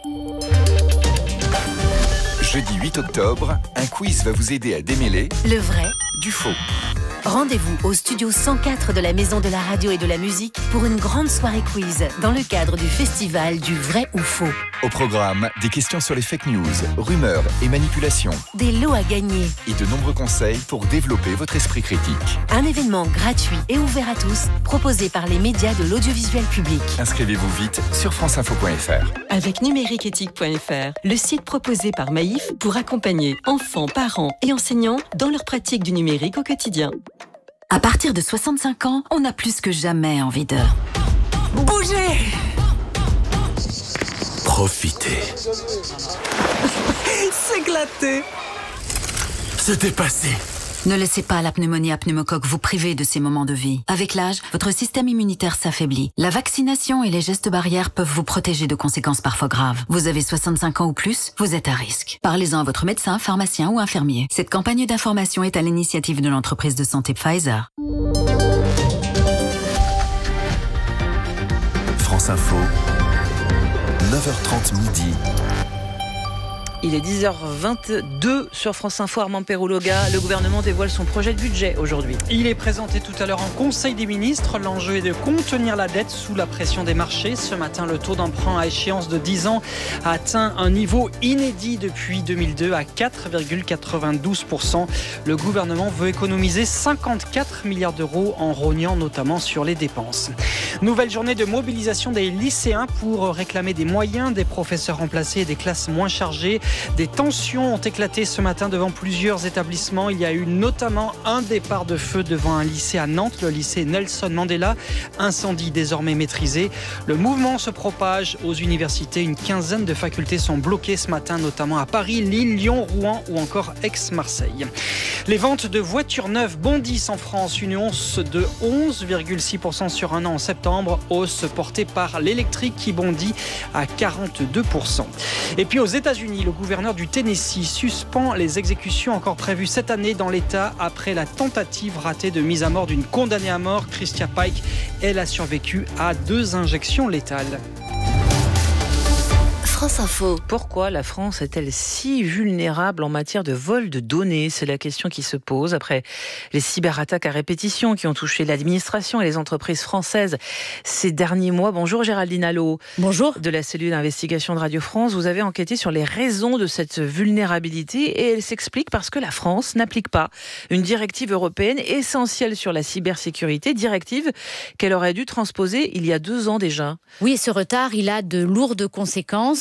Jeudi huit octobre, un quiz va vous aider à démêler
le vrai
du faux.
Rendez-vous au studio cent quatre de la Maison de la Radio et de la Musique pour une grande soirée quiz dans le cadre du festival du vrai ou faux.
Au programme, des questions sur les fake news, rumeurs et manipulations.
Des lots à gagner.
Et de nombreux conseils pour développer votre esprit critique.
Un événement gratuit et ouvert à tous, proposé par les médias de l'audiovisuel public.
Inscrivez-vous vite sur france info point f r.
Avec numérique éthique point f r, le site proposé par Maïf pour accompagner enfants, parents et enseignants dans leur pratique du numérique au quotidien.
À partir de soixante-cinq ans, on a plus que jamais envie de bouger.
Profiter.
S'éclater.
Se dépasser.
Ne laissez pas la pneumonie à pneumocoque vous priver de ces moments de vie. Avec l'âge, votre système immunitaire s'affaiblit. La vaccination et les gestes barrières peuvent vous protéger de conséquences parfois graves. Vous avez soixante-cinq ans ou plus, vous êtes à risque. Parlez-en à votre médecin, pharmacien ou infirmier. Cette campagne d'information est à l'initiative de l'entreprise de santé Pfizer.
France Info, neuf heures trente midi.
Il est dix heures vingt-deux sur France Info. Armand Perroulloga, le gouvernement dévoile son projet de budget aujourd'hui.
Il est présenté tout à l'heure en Conseil des ministres. L'enjeu est de contenir la dette sous la pression des marchés. Ce matin, le taux d'emprunt à échéance de dix ans a atteint un niveau inédit depuis deux mille deux à quatre virgule quatre-vingt-douze pour cent. Le gouvernement veut économiser cinquante-quatre milliards d'euros en rognant notamment sur les dépenses. Nouvelle journée de mobilisation des lycéens pour réclamer des moyens, des professeurs remplacés et des classes moins chargées. Des tensions ont éclaté ce matin devant plusieurs établissements. Il y a eu notamment un départ de feu devant un lycée à Nantes, le lycée Nelson Mandela. Incendie désormais maîtrisé. Le mouvement se propage aux universités. Une quinzaine de facultés sont bloquées ce matin, notamment à Paris, Lille, Lyon, Rouen ou encore Aix-Marseille. Les ventes de voitures neuves bondissent en France. Une hausse de onze virgule six pour cent sur un an en septembre. Hausse portée par l'électrique qui bondit à quarante-deux pour cent. Et puis aux États-Unis, le gouverneur du Tennessee suspend les exécutions encore prévues cette année dans l'État après la tentative ratée de mise à mort d'une condamnée à mort, Christia Pike. Elle a survécu à deux injections létales.
France Info. Pourquoi la France est-elle si vulnérable en matière de vol de données ? C'est la question qui se pose après les cyberattaques à répétition qui ont touché l'administration et les entreprises françaises ces derniers mois. Bonjour Géraldine Allo.
Bonjour.
De la cellule d'investigation de Radio France. Vous avez enquêté sur les raisons de cette vulnérabilité et elle s'explique parce que la France n'applique pas une directive européenne essentielle sur la cybersécurité, directive qu'elle aurait dû transposer il y a deux ans déjà.
Oui, ce retard, il a de lourdes conséquences.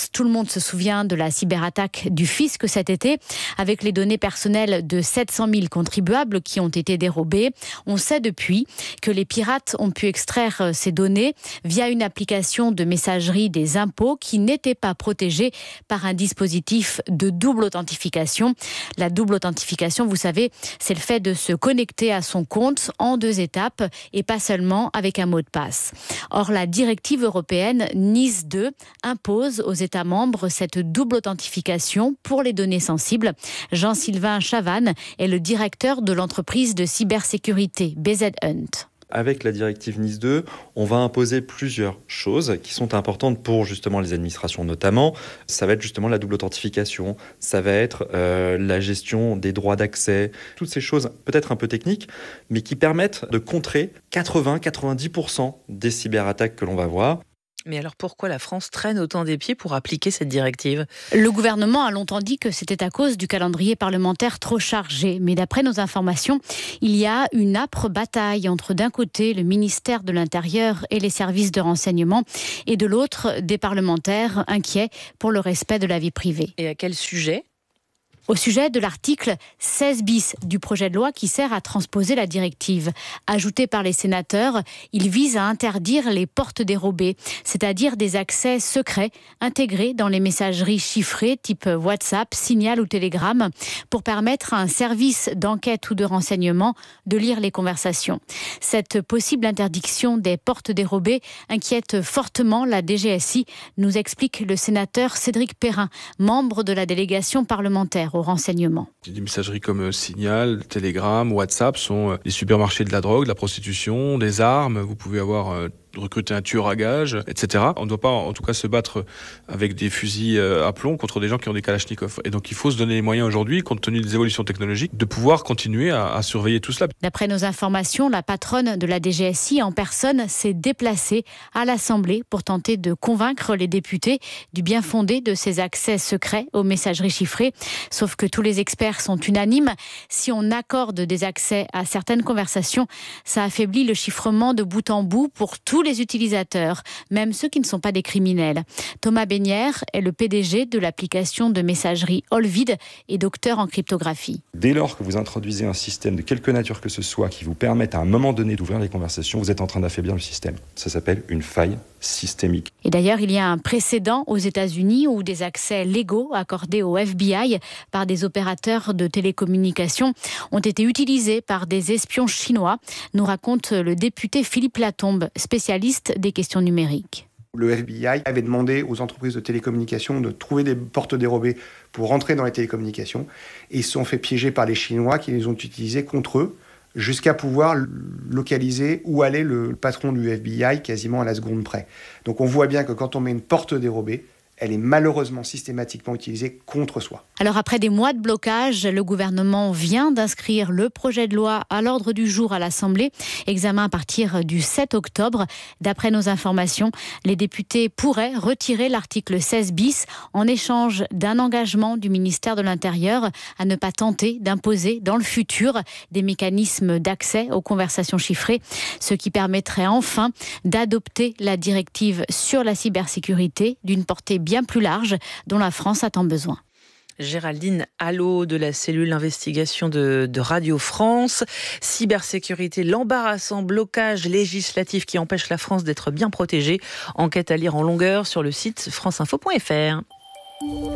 France. Tout le monde se souvient de la cyberattaque du fisc cet été, avec les données personnelles de sept cent mille contribuables qui ont été dérobées. On sait depuis que les pirates ont pu extraire ces données via une application de messagerie des impôts qui n'était pas protégée par un dispositif de double authentification. La double authentification, vous savez, c'est le fait de se connecter à son compte en deux étapes et pas seulement avec un mot de passe. Or, la directive européenne NIS deux impose aux États membres cette double authentification pour les données sensibles. Jean-Sylvain Chavannes est le directeur de l'entreprise de cybersécurité B Z Hunt.
Avec la directive NIS deux, on va imposer plusieurs choses qui sont importantes pour justement les administrations notamment. Ça va être justement la double authentification, ça va être euh, la gestion des droits d'accès, toutes ces choses peut-être un peu techniques, mais qui permettent de contrer quatre-vingts à quatre-vingt-dix pour cent des cyberattaques que l'on va voir.
Mais alors pourquoi la France traîne autant des pieds pour appliquer cette directive ?
Le gouvernement a longtemps dit que c'était à cause du calendrier parlementaire trop chargé. Mais d'après nos informations, il y a une âpre bataille entre d'un côté le ministère de l'Intérieur et les services de renseignement et de l'autre des parlementaires inquiets pour le respect de la vie privée.
Et à quel sujet ?
Au sujet de l'article seize bis du projet de loi qui sert à transposer la directive. Ajouté par les sénateurs, il vise à interdire les portes dérobées, c'est-à-dire des accès secrets intégrés dans les messageries chiffrées type WhatsApp, Signal ou Telegram, pour permettre à un service d'enquête ou de renseignement de lire les conversations. Cette possible interdiction des portes dérobées inquiète fortement la D G S I, nous explique le sénateur Cédric Perrin, membre de la délégation parlementaire au renseignement.
Des messageries comme Signal, Telegram, WhatsApp sont des supermarchés de la drogue, de la prostitution, des armes. Vous pouvez avoir recruter un tueur à gages, et cetera. On ne doit pas, en tout cas, se battre avec des fusils à plomb contre des gens qui ont des kalachnikovs. Et donc, il faut se donner les moyens aujourd'hui, compte tenu des évolutions technologiques, de pouvoir continuer à, à surveiller tout cela.
D'après nos informations, la patronne de la D G S I en personne s'est déplacée à l'Assemblée pour tenter de convaincre les députés du bien fondé de ces accès secrets aux messageries chiffrées. Sauf que tous les experts sont unanimes. Si on accorde des accès à certaines conversations, ça affaiblit le chiffrement de bout en bout pour tous les utilisateurs, même ceux qui ne sont pas des criminels. Thomas Bénière est le P D G de l'application de messagerie Olvid et docteur en cryptographie.
Dès lors que vous introduisez un système de quelque nature que ce soit qui vous permette à un moment donné d'ouvrir les conversations, vous êtes en train d'affaiblir le système. Ça s'appelle une faille systémique.
Et d'ailleurs, il y a un précédent aux États-Unis où des accès légaux accordés au F B I par des opérateurs de télécommunications ont été utilisés par des espions chinois, nous raconte le député Philippe Latombe, spécialiste des questions numériques.
Le F B I avait demandé aux entreprises de télécommunications de trouver des portes dérobées pour rentrer dans les télécommunications et ils se sont fait piéger par les Chinois qui les ont utilisées contre eux jusqu'à pouvoir localiser où allait le patron du F B I quasiment à la seconde près. Donc on voit bien que quand on met une porte dérobée, elle est malheureusement systématiquement utilisée contre soi.
Alors après des mois de blocage, le gouvernement vient d'inscrire le projet de loi à l'ordre du jour à l'Assemblée. Examen à partir du sept octobre. D'après nos informations, les députés pourraient retirer l'article seize bis en échange d'un engagement du ministère de l'Intérieur à ne pas tenter d'imposer dans le futur des mécanismes d'accès aux conversations chiffrées, ce qui permettrait enfin d'adopter la directive sur la cybersécurité d'une portée bien plus large dont la France a tant besoin.
Géraldine Allot de la cellule d'investigation de, de Radio France. Cybersécurité, l'embarrassant blocage législatif qui empêche la France d'être bien protégée. Enquête à lire en longueur sur le site franceinfo point f r.
En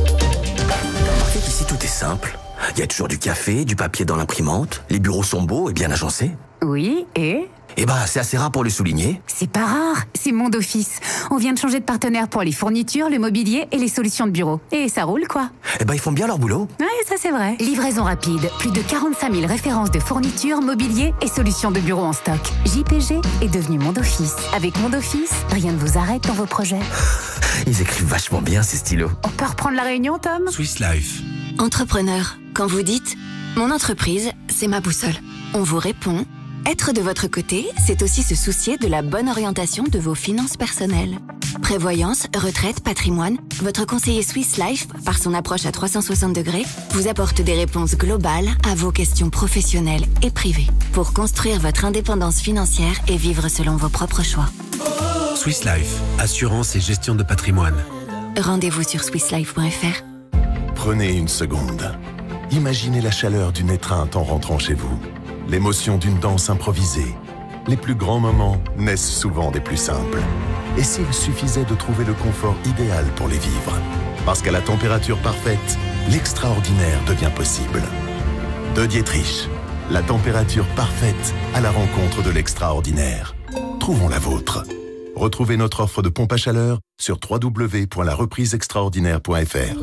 fait, ici, tout est simple. Il y a toujours du café, du papier dans l'imprimante, les bureaux sont beaux et bien agencés.
Oui, et
Eh ben, c'est assez rare pour le souligner.
c'est pas rare, c'est Monde Office. On vient de changer de partenaire pour les fournitures, le mobilier et les solutions de bureau. Et ça roule, quoi.
Eh ben, ils font bien leur boulot.
Ouais, ça c'est vrai. Livraison rapide, plus de quarante-cinq mille références de fournitures, mobilier et solutions de bureau en stock. J P G est devenu Monde Office. Avec Monde Office, rien ne vous arrête dans vos projets.
Ils écrivent vachement bien, ces stylos.
On peut reprendre la réunion, Tom ?
Swiss Life.
Entrepreneur, quand vous dites « Mon entreprise, c'est ma boussole », on vous répond « Être de votre côté, c'est aussi se soucier de la bonne orientation de vos finances personnelles. » Prévoyance, retraite, patrimoine, votre conseiller Swiss Life, par son approche à trois cent soixante degrés, vous apporte des réponses globales à vos questions professionnelles et privées pour construire votre indépendance financière et vivre selon vos propres choix.
Swiss Life, assurance et gestion de patrimoine.
Rendez-vous sur swiss life point f r.
Prenez une seconde. Imaginez la chaleur d'une étreinte en rentrant chez vous. L'émotion d'une danse improvisée. Les plus grands moments naissent souvent des plus simples. Et s'il suffisait de trouver le confort idéal pour les vivre? Parce qu'à la température parfaite, l'extraordinaire devient possible. De Dietrich, la température parfaite à la rencontre de l'extraordinaire. Trouvons la vôtre. Retrouvez notre offre de pompe à chaleur sur w w w point la reprise extraordinaire point f r.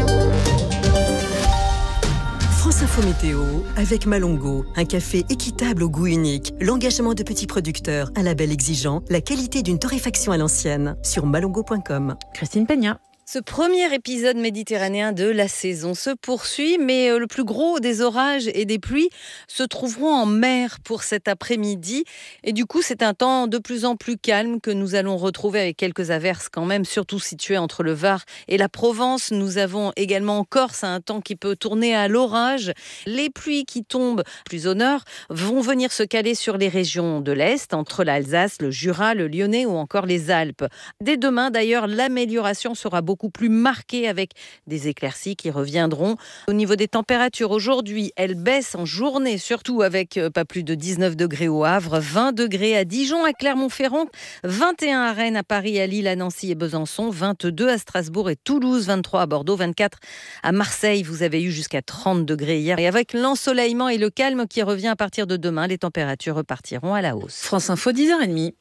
France Info Météo avec Malongo, un café équitable au goût unique, l'engagement de petits producteurs, un label exigeant, la qualité d'une torréfaction à l'ancienne, sur malongo point com.
Christine Peña.
Ce premier épisode méditerranéen de la saison se poursuit, mais le plus gros des orages et des pluies se trouveront en mer pour cet après-midi. Et du coup, c'est un temps de plus en plus calme que nous allons retrouver avec quelques averses quand même, surtout situées entre le Var et la Provence. Nous avons également en Corse un temps qui peut tourner à l'orage. Les pluies qui tombent plus au nord vont venir se caler sur les régions de l'Est, entre l'Alsace, le Jura, le Lyonnais ou encore les Alpes. Dès demain, d'ailleurs, l'amélioration sera beaucoup beaucoup plus marquée avec des éclaircies qui reviendront. Au niveau des températures, aujourd'hui, elles baissent en journée, surtout avec pas plus de dix-neuf degrés au Havre, vingt degrés à Dijon, à Clermont-Ferrand, vingt et un à Rennes, à Paris, à Lille, à Nancy et Besançon, vingt-deux à Strasbourg et Toulouse, vingt-trois à Bordeaux, vingt-quatre à Marseille. Vous avez eu jusqu'à trente degrés hier. Et avec l'ensoleillement et le calme qui revient à partir de demain, les températures repartiront à la hausse.
France Info, dix heures trente.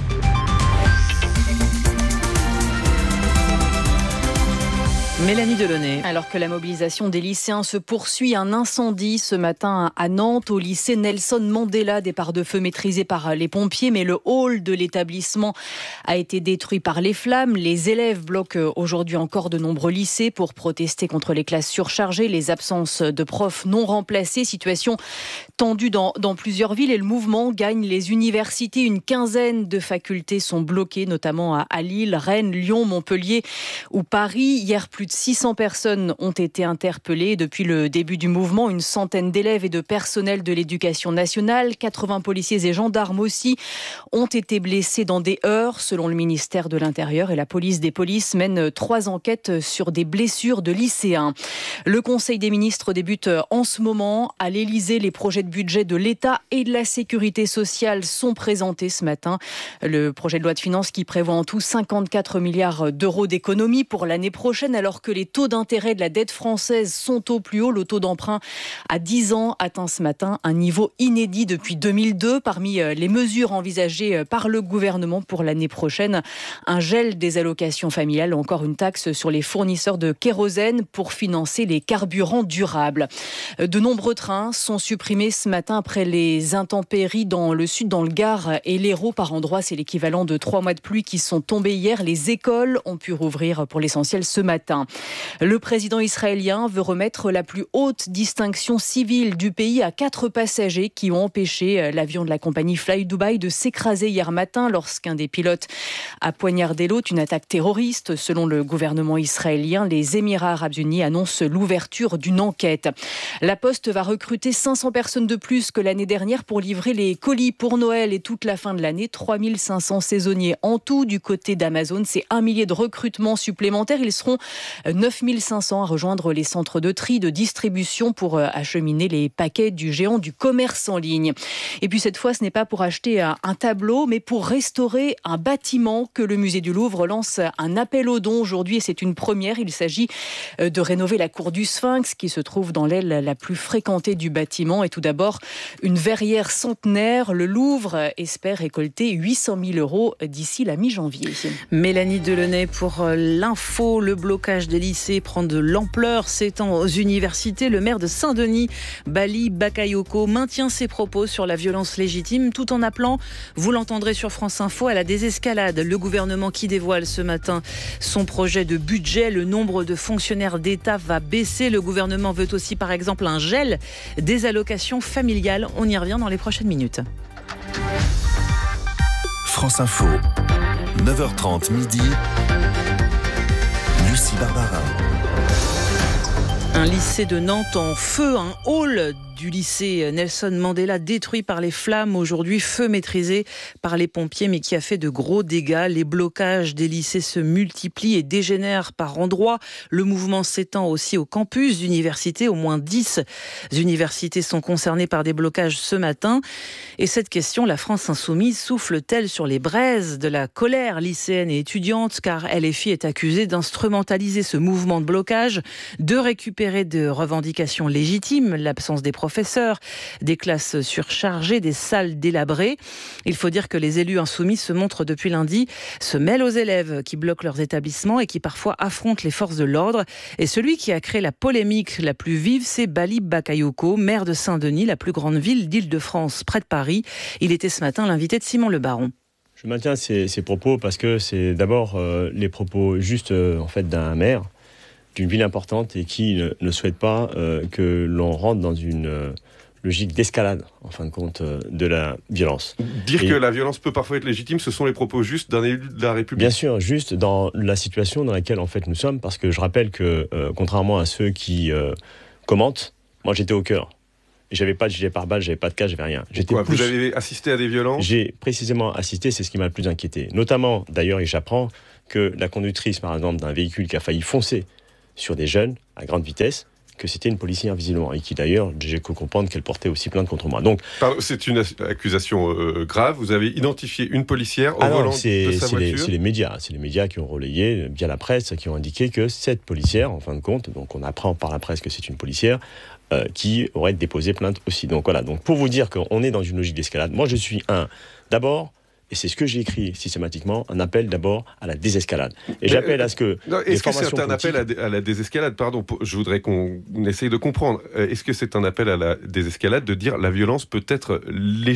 Mélanie Delaunay.
Alors que la mobilisation des lycéens se poursuit, un incendie ce matin à Nantes, au lycée Nelson Mandela, départ de feu maîtrisé par les pompiers, mais le hall de l'établissement a été détruit par les flammes. Les élèves bloquent aujourd'hui encore de nombreux lycées pour protester contre les classes surchargées, les absences de profs non remplacés, situation tendue dans, dans plusieurs villes et le mouvement gagne les universités. Une quinzaine de facultés sont bloquées, notamment à, à Lille, Rennes, Lyon, Montpellier ou Paris. Hier, plus de six cents personnes ont été interpellées. Depuis le début du mouvement, une centaine d'élèves et de personnel de l'éducation nationale, quatre-vingts policiers et gendarmes aussi, ont été blessés dans des heurts, selon le ministère de l'Intérieur. Et la police des polices mène trois enquêtes sur des blessures de lycéens. Le Conseil des ministres débute en ce moment. À l'Élysée, les projets de budget de l'État et de la sécurité sociale sont présentés ce matin. Le projet de loi de finances qui prévoit en tout cinquante-quatre milliards d'euros d'économies pour l'année prochaine, alors que les taux d'intérêt de la dette française sont au plus haut. Le taux d'emprunt à dix ans atteint ce matin un niveau inédit depuis deux mille deux. Parmi les mesures envisagées par le gouvernement pour l'année prochaine, un gel des allocations familiales ou encore une taxe sur les fournisseurs de kérosène pour financer les carburants durables. De nombreux trains sont supprimés ce matin après les intempéries dans le sud, dans le Gard et l'Hérault. Par endroits, c'est l'équivalent de trois mois de pluie qui sont tombés hier. Les écoles ont pu rouvrir pour l'essentiel ce matin. Le président israélien veut remettre la plus haute distinction civile du pays à quatre passagers qui ont empêché l'avion de la compagnie Fly Dubai de s'écraser hier matin lorsqu'un des pilotes a poignardé l'autre. Une attaque terroriste, selon le gouvernement israélien. Les Émirats arabes unis annoncent l'ouverture d'une enquête. La Poste va recruter cinq cents personnes de plus que l'année dernière pour livrer les colis pour Noël et toute la fin de l'année. trois mille cinq cents saisonniers en tout du côté d'Amazon. C'est un millier de recrutements supplémentaires. Ils seront neuf mille cinq cents à rejoindre les centres de tri, de distribution pour acheminer les paquets du géant du commerce en ligne. Et puis cette fois, ce n'est pas pour acheter un tableau, mais pour restaurer un bâtiment que le musée du Louvre lance un appel aux dons aujourd'hui. Et c'est une première. Il s'agit de rénover la cour du Sphinx qui se trouve dans l'aile la plus fréquentée du bâtiment. Et tout d'abord, une verrière centenaire. Le Louvre espère récolter huit cent mille euros d'ici la mi-janvier.
Mélanie Delaunay pour l'info. Le blocage des lycées prend de l'ampleur, s'étend aux universités. Le maire de Saint-Denis, Bali Bakayoko, maintient ses propos sur la violence légitime tout en appelant, vous l'entendrez sur France Info, à la désescalade. Le gouvernement qui dévoile ce matin son projet de budget. Le nombre de fonctionnaires d'État va baisser. Le gouvernement veut aussi par exemple un gel des allocations familiales. On y revient dans les prochaines minutes.
France Info, neuf heures trente midi. Lucie Barbarin.
Un lycée de Nantes en feu, un hall du du lycée Nelson Mandela détruit par les flammes. Aujourd'hui, feu maîtrisé par les pompiers, mais qui a fait de gros dégâts. Les blocages des lycées se multiplient et dégénèrent par endroits. Le mouvement s'étend aussi au campus d'université. Au moins dix universités sont concernées par des blocages ce matin. Et cette question, la France insoumise souffle-t-elle sur les braises de la colère lycéenne et étudiante, car L F I est accusée d'instrumentaliser ce mouvement de blocage, de récupérer de revendications légitimes, l'absence des professeurs, des classes surchargées, des salles délabrées. Il faut dire que les élus insoumis se montrent depuis lundi, se mêlent aux élèves qui bloquent leurs établissements et qui parfois affrontent les forces de l'ordre. Et celui qui a créé la polémique la plus vive, c'est Bali Bakayoko, maire de Saint-Denis, la plus grande ville d'Île-de-France, près de Paris. Il était ce matin l'invité de Simon Le Baron.
Je maintiens ces, ces propos parce que c'est d'abord euh, les propos juste euh, en fait d'un maire d'une ville importante et qui ne, ne souhaite pas euh, que l'on rentre dans une euh, logique d'escalade, en fin de compte, euh, de la violence.
Dire
et
que la violence peut parfois être légitime, ce sont les propos justes d'un élu de la République.
Bien sûr, juste dans la situation dans laquelle en fait nous sommes, parce que je rappelle que euh, contrairement à ceux qui euh, commentent, moi j'étais au cœur. J'avais pas de gilet pare-balles, j'avais pas de cas, j'avais rien.
J'étais plus... Vous avez assisté à des violences ?
J'ai précisément assisté, c'est ce qui m'a le plus inquiété. Notamment, d'ailleurs, et j'apprends que la conductrice, par exemple, d'un véhicule qui a failli foncer sur des jeunes à grande vitesse, que c'était une policière visiblement, et qui d'ailleurs, j'ai cru comprendre qu'elle portait aussi plainte contre moi. Donc,
c'est une accusation euh, grave. Vous avez identifié une policière au
ah
volant
non, c'est,
de sa
c'est
voiture.
Les, c'est les médias, c'est les médias qui ont relayé via la presse, qui ont indiqué que cette policière, en fin de compte, donc on apprend par la presse que c'est une policière, euh, qui aurait déposé plainte aussi. Donc voilà. Donc pour vous dire qu'on est dans une logique d'escalade, moi je suis un, d'abord. Et c'est ce que j'ai écrit systématiquement, un appel d'abord à la désescalade. Et Mais j'appelle à ce que...
Non, est-ce que c'est un appel à, à la désescalade ? Pardon, je voudrais qu'on essaye de comprendre. Est-ce que c'est un appel à la désescalade de dire la violence peut être légitime ?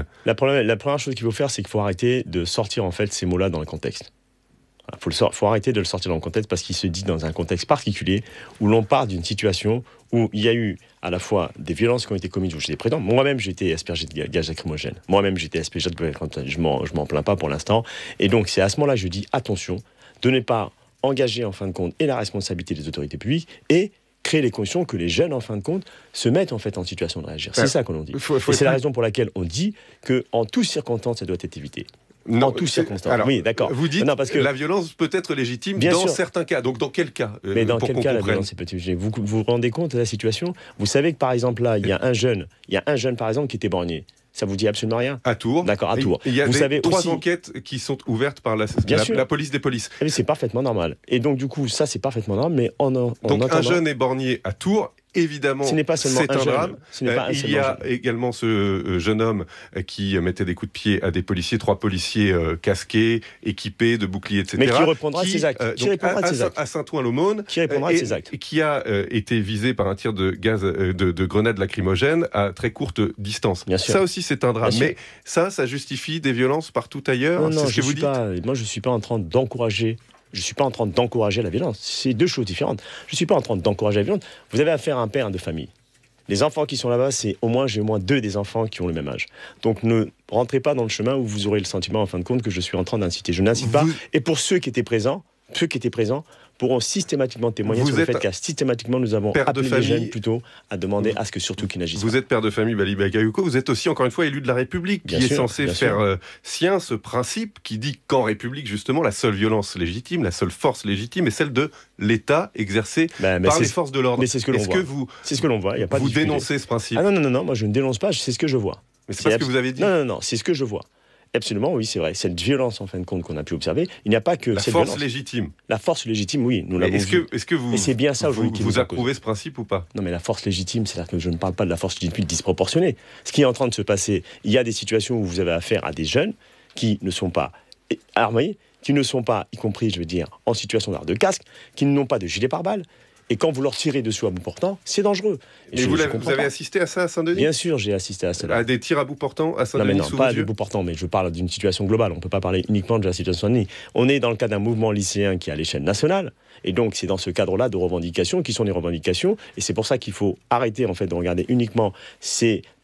La, problème, la première chose qu'il faut faire, c'est qu'il faut arrêter de sortir en fait ces mots-là dans le contexte. Il faut, le, faut arrêter de le sortir dans le contexte parce qu'il se dit dans un contexte particulier où l'on part d'une situation où il y a eu à la fois des violences qui ont été commises où j'étais présent. Moi-même, j'ai été aspergé de gaz lacrymogène. Moi-même, j'ai été aspergé de gaz lacrymogène. Je m'en, je m'en plains pas pour l'instant. Et donc, c'est à ce moment-là que je dis attention de ne pas engager en fin de compte et la responsabilité des autorités publiques et créer les conditions que les jeunes, en fin de compte, se mettent en fait en situation de réagir. C'est ouais. ça que l'on dit. Faut, faut et c'est plus... la raison pour laquelle on dit qu'en toutes circonstances, ça doit être évité.
Non,
en toutes circonstances.
Alors,
oui, d'accord.
Vous dites
non, parce que
la violence peut être légitime
bien
dans
sûr.
certains cas. Donc, dans quel cas euh,
Mais dans
pour
quel
qu'on
cas
comprenne.
La violence est légitime ? Vous vous rendez compte de la situation ? Vous savez que par exemple là, il y a un jeune, il y a un jeune par exemple qui était borgné. Ça vous dit absolument rien ?
À Tours.
D'accord, à Tours.
Il y a
vous
des,
savez
trois
aussi...
enquêtes qui sont ouvertes par la, la, la police des polices.
Mais c'est parfaitement normal. Et donc du coup, ça c'est parfaitement normal. Mais en, en
donc
entendant...
un jeune est borgné à Tours. Évidemment,
ce n'est pas seulement
c'est
un,
un
jeune.
drame.
Ce n'est pas
euh, il y a jeune. également ce euh, jeune homme euh, qui euh, mettait des coups de pied à des policiers, trois policiers euh, casqués, équipés de boucliers, et cetera.
Mais qui reprendra
qui,
de ses actes.
Euh,
qui
donc,
répondra
à,
de ses actes.
À Saint-Ouen-l'Aumône.
Qui répondra
euh,
de
et,
ses actes.
Et qui a euh, été visé par un tir de gaz, euh, de, de grenades lacrymogènes à très courte distance.
Bien sûr.
Ça aussi, c'est un drame.
Bien
Mais ça, ça justifie des violences partout ailleurs.
Non, non,
c'est ce
je
que vous
suis
dites.
pas, moi, je ne suis pas en train d'encourager. Je ne suis pas en train d'encourager la violence. C'est deux choses différentes. Je ne suis pas en train d'encourager la violence. Vous avez affaire à un père de famille. Les enfants qui sont là-bas, c'est au moins, j'ai au moins deux des enfants qui ont le même âge. Donc ne rentrez pas dans le chemin où vous aurez le sentiment, en fin de compte, que je suis en train d'inciter. Je n'incite pas. Et pour ceux qui étaient présents, ceux qui étaient présents pourront systématiquement témoigner vous sur le fait qu'à systématiquement nous avons appelé les jeunes plutôt à demander à ce que surtout qu'ils n'agissent pas.
Vous êtes père de famille, Bali Bakayoko, vous êtes aussi encore une fois élu de la République,
bien
qui
sûr,
est censé faire euh, sien ce principe qui dit qu'en République, justement, la seule violence légitime, la seule force légitime est celle de l'État exercée
ben,
par les forces de l'ordre.
Mais c'est ce que l'on
Est-ce
voit.
Que vous,
c'est ce que l'on voit. Il y a pas
vous
de
dénoncez ce principe?
Ah non, non, non, non, moi je ne dénonce pas, c'est ce que je vois.
Mais c'est, c'est pas abs... ce que vous avez dit.
Non, non, non, c'est ce que je vois. Absolument, oui, c'est vrai. Cette violence, en fin de compte, qu'on a pu observer, il n'y a pas que
la
cette
force
violence.
légitime.
La force légitime, oui, nous l'avons
est-ce
vu.
Que, est-ce que vous,
et c'est bien ça aujourd'hui
vous, vous approuvez ce principe ou pas?
Non, mais la force légitime, c'est-à-dire que je ne parle pas de la force légitime disproportionnée. Ce qui est en train de se passer, il y a des situations où vous avez affaire à des jeunes qui ne sont pas armés, qui ne sont pas, y compris, je veux dire, en situation d'arme de casque, qui n'ont pas de gilet pare-balles. Et quand vous leur tirez dessus à bout portant, c'est dangereux.
Et je, vous, je vous avez pas. assisté à ça à Saint-Denis?
Bien sûr, j'ai assisté à cela.
À des tirs à bout portant à Saint-Denis?
Non, mais non, pas à bout portant, mais je parle d'une situation globale. On ne peut pas parler uniquement de la situation de Saint-Denis. On est dans le cadre d'un mouvement lycéen qui est à l'échelle nationale. Et donc, c'est dans ce cadre-là de revendications qui sont des revendications. Et c'est pour ça qu'il faut arrêter, en fait, de regarder uniquement ces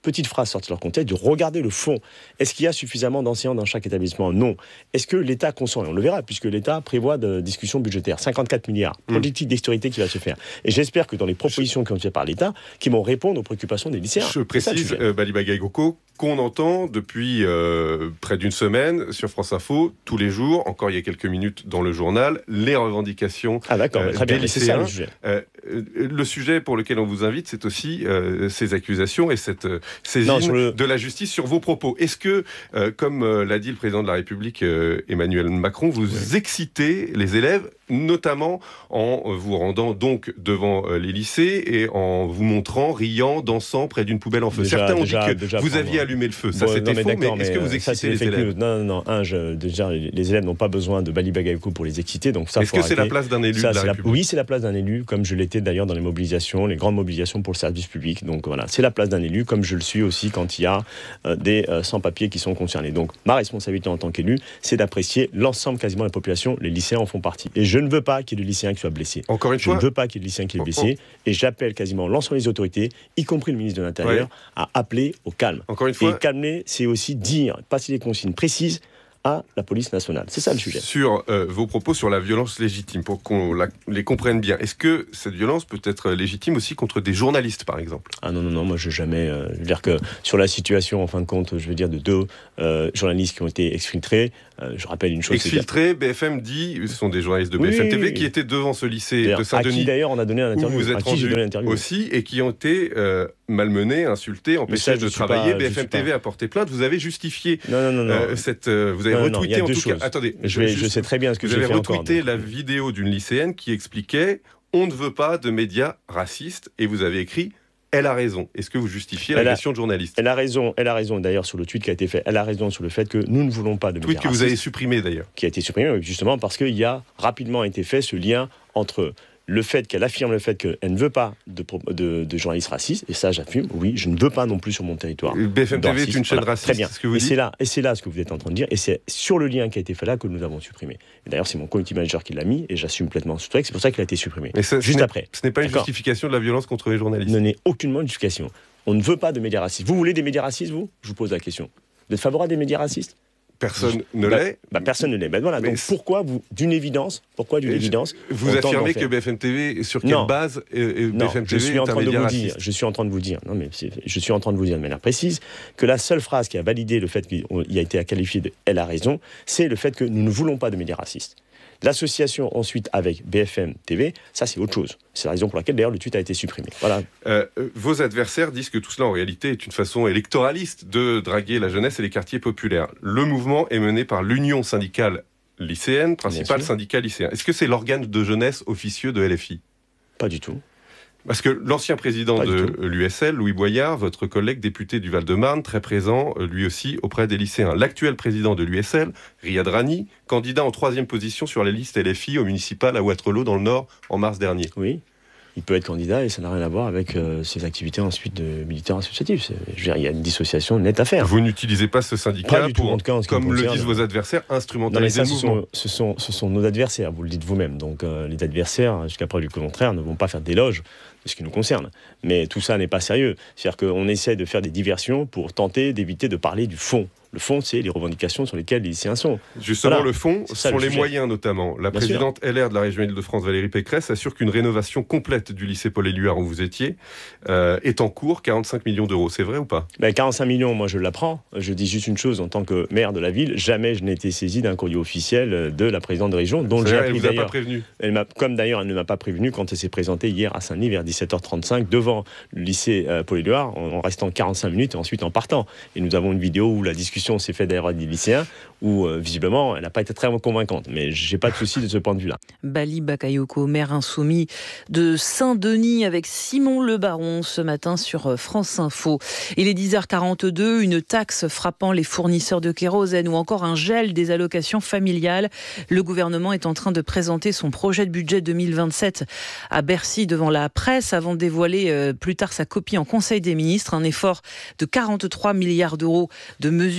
petites phrases sorties de leur contexte, de regarder le fond. Est-ce qu'il y a suffisamment d'enseignants dans chaque établissement ? Non. Est-ce que l'État consent ? Et on le verra, puisque l'État prévoit de discussions budgétaires, cinquante-quatre milliards, politique d'austérité qui va se faire. Et j'espère que dans les propositions qui ont été faites par l'État, qui vont répondre aux préoccupations des lycéens.
Je précise, euh, Baliba Gaïgoko, qu'on entend depuis euh, près d'une semaine sur France Info, tous les jours, encore il y a quelques minutes dans le journal, les revendications
ah, d'accord, euh, très bien,
des lycéens.
C'est ça, le sujet.
Euh, le sujet pour lequel on vous invite, c'est aussi euh, ces accusations et cette euh, saisine non, le... de la justice sur vos propos. Est-ce que, euh, comme euh, l'a dit le président de la République, euh, Emmanuel Macron, vous oui. excitez les élèves, notamment en vous rendant donc devant euh, les lycées et en vous montrant, riant, dansant près d'une poubelle en feu.
Déjà,
Certains ont
déjà,
dit que
déjà,
vous aviez allumé le feu. Ça,
bon,
c'était
non, mais
faux, mais, mais est-ce que vous excitez
ça,
les élèves ?
Non, non, non. Un, je, déjà, les élèves n'ont pas besoin de Baliba Gaïgoko pour les exciter. Donc ça,
est-ce que
arrêter.
c'est la place d'un élu ça, de la République ?
La... Oui, c'est la place d'un élu, comme je l'étais d'ailleurs dans les mobilisations, les grandes mobilisations pour le service public. Donc voilà, c'est la place d'un élu, comme je le suis aussi quand il y a euh, des euh, sans-papiers qui sont concernés. Donc ma responsabilité en tant qu'élu, c'est d'apprécier l'ensemble quasiment de la population. Les lycéens en font partie. Et je ne veux pas qu'il y ait de lycéens qui soient blessés.
Encore une
je
fois,
ne veux pas qu'il y ait de lycéens qui soient blessés. Oh, oh. Et j'appelle quasiment l'ensemble des autorités, y compris le ministre de l'Intérieur, ouais. à appeler au calme.
Encore une fois,
et calmer, c'est aussi dire, passer des consignes précises à la police nationale. C'est ça le sujet.
Sur euh, vos propos sur la violence légitime, pour qu'on la, les comprenne bien, est-ce que cette violence peut être légitime aussi contre des journalistes, par exemple ?
Ah non, non, non, moi je jamais... Euh, je veux dire que sur la situation, en fin de compte, je veux dire de deux euh, journalistes qui ont été exfiltrés, euh, je rappelle une chose...
Exfiltrés, B F M dit, ce sont des journalistes de B F M T V oui, qui étaient devant ce lycée de Saint-Denis.
À qui d'ailleurs on a donné un interview.
Où vous êtes rendu aussi, et qui ont été euh, malmenés, insultés, empêchés de travailler. Pas, B F M T V a porté plainte. Vous avez justifié
non, non, non, non.
Euh, cette... Euh, vous avez non, retweeté non, en tout cas... Attendez,
je, vais, juste, je sais très bien ce que
vous
j'ai
avez
fait
retweeté
encore,
la vidéo d'une lycéenne qui expliquait « On ne veut pas de médias racistes » et vous avez écrit « Elle a raison ». Est-ce que vous justifiez l'agression de journalistes ?
Elle a raison, elle a raison d'ailleurs sur le tweet qui a été fait. Elle a raison sur le fait que nous ne voulons pas de médias racistes.
Tweet que vous avez supprimé d'ailleurs.
Qui a été supprimé justement parce qu'il y a rapidement été fait ce lien entre... le fait qu'elle affirme le fait qu'elle ne veut pas de, de, de journalistes racistes, et ça j'affirme, oui, je ne veux pas non plus sur mon territoire.
B F M T V est une chaîne
voilà,
raciste,
très bien.
C'est ce que vous
et
dites.
c'est là, et c'est là ce que vous êtes en train de dire, et c'est sur le lien qui a été fait là que nous avons supprimé. Et d'ailleurs, c'est mon community manager qui l'a mis, et j'assume complètement ce texte, c'est pour ça qu'il a été supprimé.
Mais ça,
juste
ce
après.
Ce n'est pas une D'accord. justification de la violence contre les journalistes.
Ce n'est aucunement une justification. On ne veut pas de médias racistes. Vous voulez des médias racistes, vous ? Je vous pose la question. Vous êtes favorable des médias racistes ?
Personne ne
bah,
l'est.
Bah, personne ne l'est. Bah, voilà. Donc pourquoi vous, d'une évidence, pourquoi d'une évidence,
vous affirmez que B F M T V, sur quelle non. base euh,
non,
B F M T V
je suis en train
est un
de vous
raciste.
dire, je suis en train de vous dire, non mais je suis en train de vous dire de manière précise que la seule phrase qui a validé le fait qu'il a été qualifié de elle a raison, c'est le fait que nous ne voulons pas de médias racistes. L'association ensuite avec B F M T V, ça c'est autre chose. C'est la raison pour laquelle d'ailleurs le tweet a été supprimé. Voilà.
Euh, vos adversaires disent que tout cela en réalité est une façon électoraliste de draguer la jeunesse et les quartiers populaires. Le mouvement est mené par l'Union syndicale lycéenne, principal syndicat lycéen. Est-ce que c'est l'organe de jeunesse officieux de L F I ?
Pas du tout.
Parce que l'ancien président
Pas
de l'U S L, Louis Boyard, votre collègue député du Val-de-Marne, très présent lui aussi auprès des lycéens. L'actuel président de l'U S L, Riyad Rani, candidat en troisième position sur les listes L F I au municipal à Waterloo dans le Nord en mars dernier.
Oui, il peut être candidat et ça n'a rien à voir avec euh, ses activités ensuite de militaire associatif. Je veux dire, il y a une dissociation nette à faire.
Vous n'utilisez pas ce syndicat
pas du tout,
pour,
en tout cas, en ce qui
comme
me
le disent vos adversaires, instrumentaliser
non, mais ça,
le mouvement.
Ce sont, ce, sont, ce sont nos adversaires, vous le dites vous-même. Donc euh, les adversaires, jusqu'à preuve du contraire, ne vont pas faire d'éloges de ce qui nous concerne. Mais tout ça n'est pas sérieux. C'est-à-dire qu'on essaie de faire des diversions pour tenter d'éviter de parler du fond. Le fond, c'est les revendications sur lesquelles les lycéens sont.
Justement,
voilà.
le fond, ce sont les moyens notamment. La Bien présidente sûr. L R de la région Île-de-France, Valérie Pécresse, assure qu'une rénovation complète du lycée Paul-Éluard où vous étiez euh, est en cours, quarante-cinq millions d'euros. C'est vrai ou pas ?
Ben, quarante-cinq millions, moi je l'apprends. Je dis juste une chose, en tant que maire de la ville, jamais je n'ai été saisi d'un courrier officiel de la présidente de région, dont j'ai appris
elle vous
d'ailleurs.
A pas prévenu.
Elle m'a, comme d'ailleurs elle ne m'a pas prévenu quand elle s'est présentée hier à Saint-Denis vers dix-sept heures trente-cinq devant le lycée euh, Paul-Éluard en, en restant quarante-cinq minutes et ensuite en partant. Et nous avons une vidéo où la discussion s'est faite d'ailleurs des lycéens où euh, visiblement elle n'a pas été très convaincante, mais j'ai pas de souci de ce point de vue-là.
Baliba Gaïgoko, maire insoumis de Saint-Denis avec Simon Le Baron ce matin sur France Info. Il est dix heures quarante-deux, une taxe frappant les fournisseurs de kérosène ou encore un gel des allocations familiales. Le gouvernement est en train de présenter son projet de budget deux mille vingt-sept à Bercy devant la presse avant de dévoiler euh, plus tard sa copie en Conseil des ministres. Un effort de quarante-trois milliards d'euros de mesures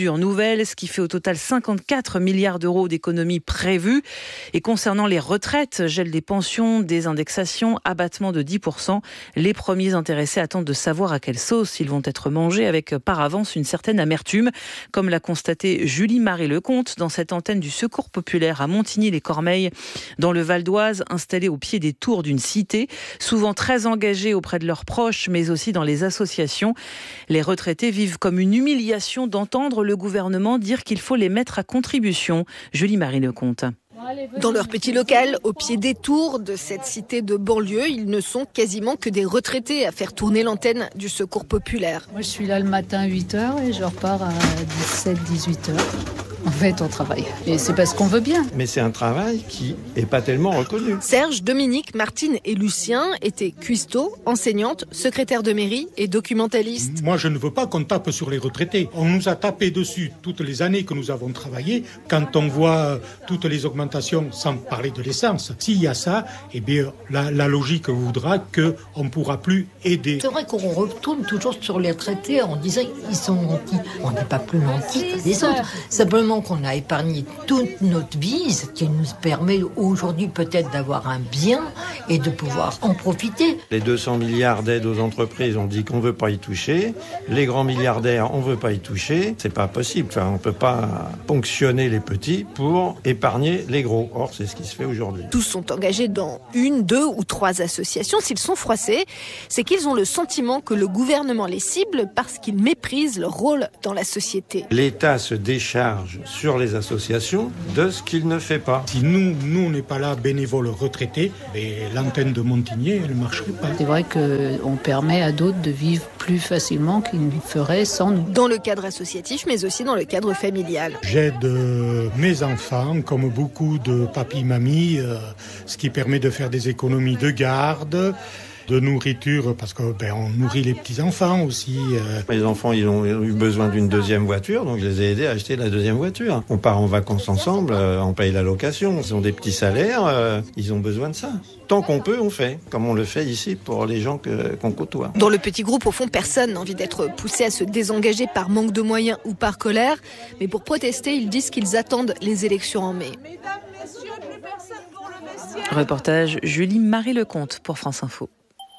mesures nouvelles, ce qui fait au total cinquante-quatre milliards d'euros d'économies prévues. Et concernant les retraites, gel des pensions, des indexations, abattement de dix pour cent. Les premiers intéressés attendent de savoir à quelle sauce ils vont être mangés avec par avance une certaine amertume, comme l'a constaté Julie-Marie Lecomte dans cette antenne du Secours populaire à Montigny-les-Cormeilles, dans le Val d'Oise, installée au pied des tours d'une cité, souvent très engagés auprès de leurs proches, mais aussi dans les associations. Les retraités vivent comme une humiliation d'entendre le gouvernement dire qu'il faut les mettre à contribution. Julie-Marie Lecomte.
Dans leur petit local, au pied des tours de cette cité de banlieue, ils ne sont quasiment que des retraités à faire tourner l'antenne du Secours populaire.
Moi, je suis là le matin à huit heures et je repars à dix-sept dix-huit heures. En fait, on travaille. Et c'est parce qu'on veut bien.
Mais c'est un travail qui n'est pas tellement reconnu.
Serge, Dominique, Martine et Lucien étaient cuistots, enseignantes, secrétaires de mairie et documentalistes.
Moi, je ne veux pas qu'on tape sur les retraités. On nous a tapé dessus toutes les années que nous avons travaillé. Quand on voit toutes les augmentations, sans parler de l'essence, s'il y a ça, eh bien, la, la logique voudra qu'on ne pourra plus aider.
C'est vrai qu'on retourne toujours sur les retraités en disant qu'ils sont nantis. On n'est pas plus nantis que les autres. Simplement qu'on a épargné toute notre vie, ce qui nous permet aujourd'hui peut-être d'avoir un bien et de pouvoir en profiter.
Les deux cents milliards d'aides aux entreprises, on dit qu'on ne veut pas y toucher. Les grands milliardaires, on ne veut pas y toucher. C'est pas possible. Enfin, on ne peut pas ponctionner les petits pour épargner les gros. Or, c'est ce qui se fait aujourd'hui.
Tous sont engagés dans une, deux ou trois associations. S'ils sont froissés, c'est qu'ils ont le sentiment que le gouvernement les cible parce qu'ils méprisent leur rôle dans la société.
L'État se décharge sur les associations de ce qu'il ne fait pas.
Si nous, nous on n'est pas là bénévoles retraités, l'antenne de Montigny, elle ne marcherait pas.
C'est vrai qu'on permet à d'autres de vivre plus facilement qu'ils ne feraient sans nous.
Dans le cadre associatif, mais aussi dans le cadre familial.
J'aide euh, mes enfants, comme beaucoup de papis-mamies, euh, ce qui permet de faire des économies de garde, de nourriture, parce que ben, on nourrit les petits-enfants aussi. Euh.
Les enfants, ils ont eu besoin d'une deuxième voiture, donc je les ai aidés à acheter la deuxième voiture. On part en vacances ensemble, euh, on paye la location, ils ont des petits salaires, euh, ils ont besoin de ça. Tant qu'on peut, on fait, comme on le fait ici pour les gens que, qu'on côtoie.
Dans le petit groupe, au fond, personne n'a envie d'être poussé à se désengager par manque de moyens ou par colère. Mais pour protester, ils disent qu'ils attendent les élections en mai.
Mesdames, messieurs, plus personne pour le vestiaire.
Reportage Julie-Marie Lecomte pour France Info.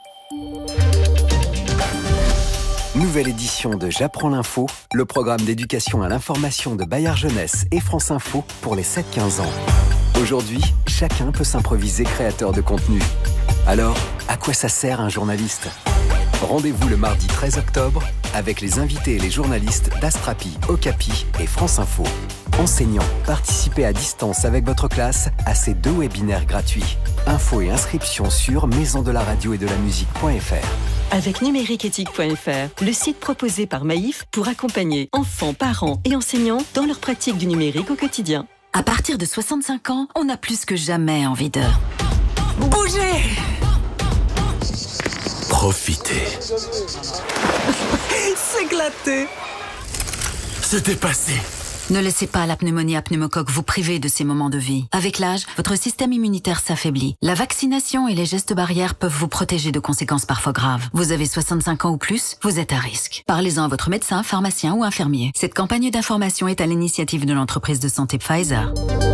Nouvelle édition de J'apprends l'info, le programme d'éducation à l'information de Bayard Jeunesse et France Info pour les sept quinze ans. Aujourd'hui, chacun peut s'improviser créateur de contenu. Alors, à quoi ça sert un journaliste ? Rendez-vous le mardi treize octobre avec les invités et les journalistes d'Astrapi, Okapi et France Info. Enseignants, participez à distance avec votre classe à ces deux webinaires gratuits. Infos et inscriptions sur maison de la radio et de la musique point f r.
Avec numérique éthique point f r, le site proposé par Maïf pour accompagner enfants, parents et enseignants dans leur pratique du numérique au quotidien.
À partir de soixante-cinq ans, on a plus que jamais envie de bouger.
Profitez.
S'éclater.
Se dépasser.
Ne laissez pas la pneumonie à pneumocoque vous priver de ces moments de vie. Avec l'âge, votre système immunitaire s'affaiblit. La vaccination et les gestes barrières peuvent vous protéger de conséquences parfois graves. Vous avez soixante-cinq ans ou plus, vous êtes à risque. Parlez-en à votre médecin, pharmacien ou infirmier. Cette campagne d'information est à l'initiative de l'entreprise de santé Pfizer.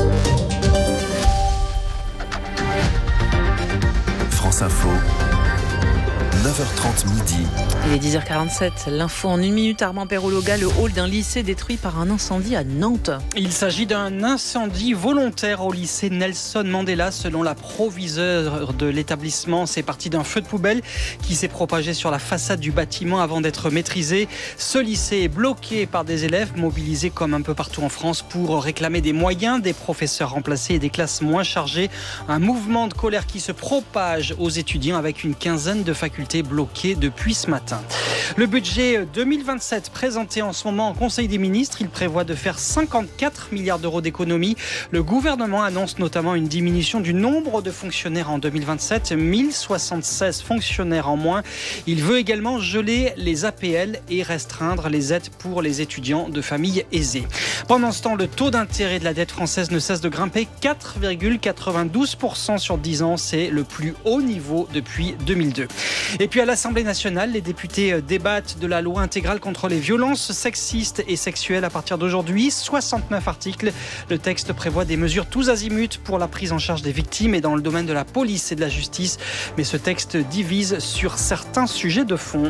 France Info. neuf heures trente midi.
Il est dix heures quarante-sept. L'info en une minute. Armand Perrologa, le hall d'un lycée détruit par un incendie à Nantes.
Il s'agit d'un incendie volontaire au lycée Nelson Mandela. Selon la proviseure de l'établissement, c'est parti d'un feu de poubelle qui s'est propagé sur la façade du bâtiment avant d'être maîtrisé. Ce lycée est bloqué par des élèves mobilisés comme un peu partout en France pour réclamer des moyens, des professeurs remplacés et des classes moins chargées. Un mouvement de colère qui se propage aux étudiants avec une quinzaine de facultés bloquées depuis ce matin. Le budget deux mille vingt-sept présenté en ce moment en Conseil des ministres, il prévoit de faire cinquante-quatre milliards d'euros d'économies. Le gouvernement annonce notamment une diminution du nombre de fonctionnaires en deux mille vingt-sept, mille soixante-seize fonctionnaires en moins. Il veut également geler les A P L et restreindre les aides pour les étudiants de familles aisées. Pendant ce temps, le taux d'intérêt de la dette française ne cesse de grimper, quatre virgule quatre-vingt-douze pour cent sur dix ans, c'est le plus haut niveau depuis deux mille deux. Et puis à l'Assemblée nationale, les députés débattent de la loi intégrale contre les violences sexistes et sexuelles à partir d'aujourd'hui. soixante-neuf articles. Le texte prévoit des mesures tous azimuts pour la prise en charge des victimes et dans le domaine de la police et de la justice. Mais ce texte divise sur certains sujets de fond.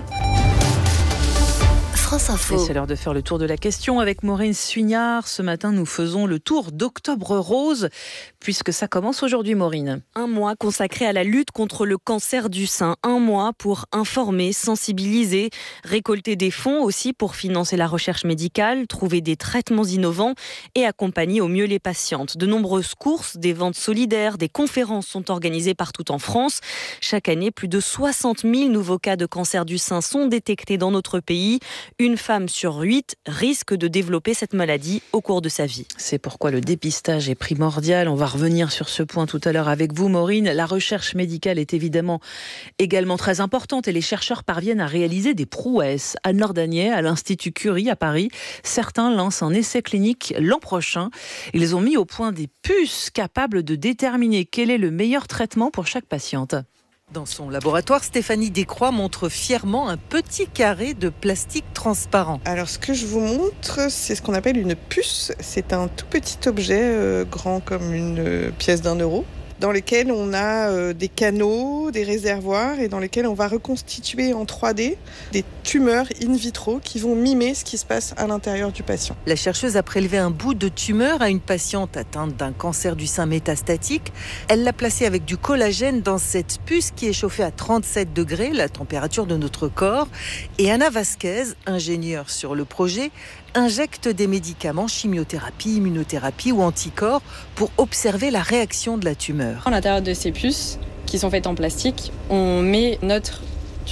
France Info. C'est l'heure de faire le tour de la question avec Maureen Suignard. Ce matin, nous faisons le tour d'Octobre Rose, puisque ça commence aujourd'hui, Maureen.
Un mois consacré à la lutte contre le cancer du sein. Un mois pour informer, sensibiliser, récolter des fonds aussi pour financer la recherche médicale, trouver des traitements innovants et accompagner au mieux les patientes. De nombreuses courses, des ventes solidaires, des conférences sont organisées partout en France. Chaque année, plus de soixante mille nouveaux cas de cancer du sein sont détectés dans notre pays. Une femme sur huit risque de développer cette maladie au cours de sa vie.
C'est pourquoi le dépistage est primordial. On va revenir sur ce point tout à l'heure avec vous, Maureen. La recherche médicale est évidemment également très importante et les chercheurs parviennent à réaliser des prouesses. Anne-Laure Danier, à l'Institut Curie à Paris, certains lancent un essai clinique l'an prochain. Ils ont mis au point des puces capables de déterminer quel est le meilleur traitement pour chaque patiente.
Dans son laboratoire, Stéphanie Descroix montre fièrement un petit carré de plastique transparent.
Alors ce que je vous montre, c'est ce qu'on appelle une puce. C'est un tout petit objet euh, grand comme une euh, pièce d'un euro, dans lesquels on a euh, des canaux, des réservoirs et dans lesquels on va reconstituer en trois D des tumeurs in vitro qui vont mimer ce qui se passe à l'intérieur du patient.
La chercheuse a prélevé un bout de tumeur à une patiente atteinte d'un cancer du sein métastatique. Elle l'a placé avec du collagène dans cette puce qui est chauffée à trente-sept degrés, la température de notre corps. Et Anna Vasquez, ingénieure sur le projet, injecte des médicaments, chimiothérapie, immunothérapie ou anticorps pour observer la réaction de la tumeur.
À l'intérieur de ces puces, qui sont faites en plastique, on met notre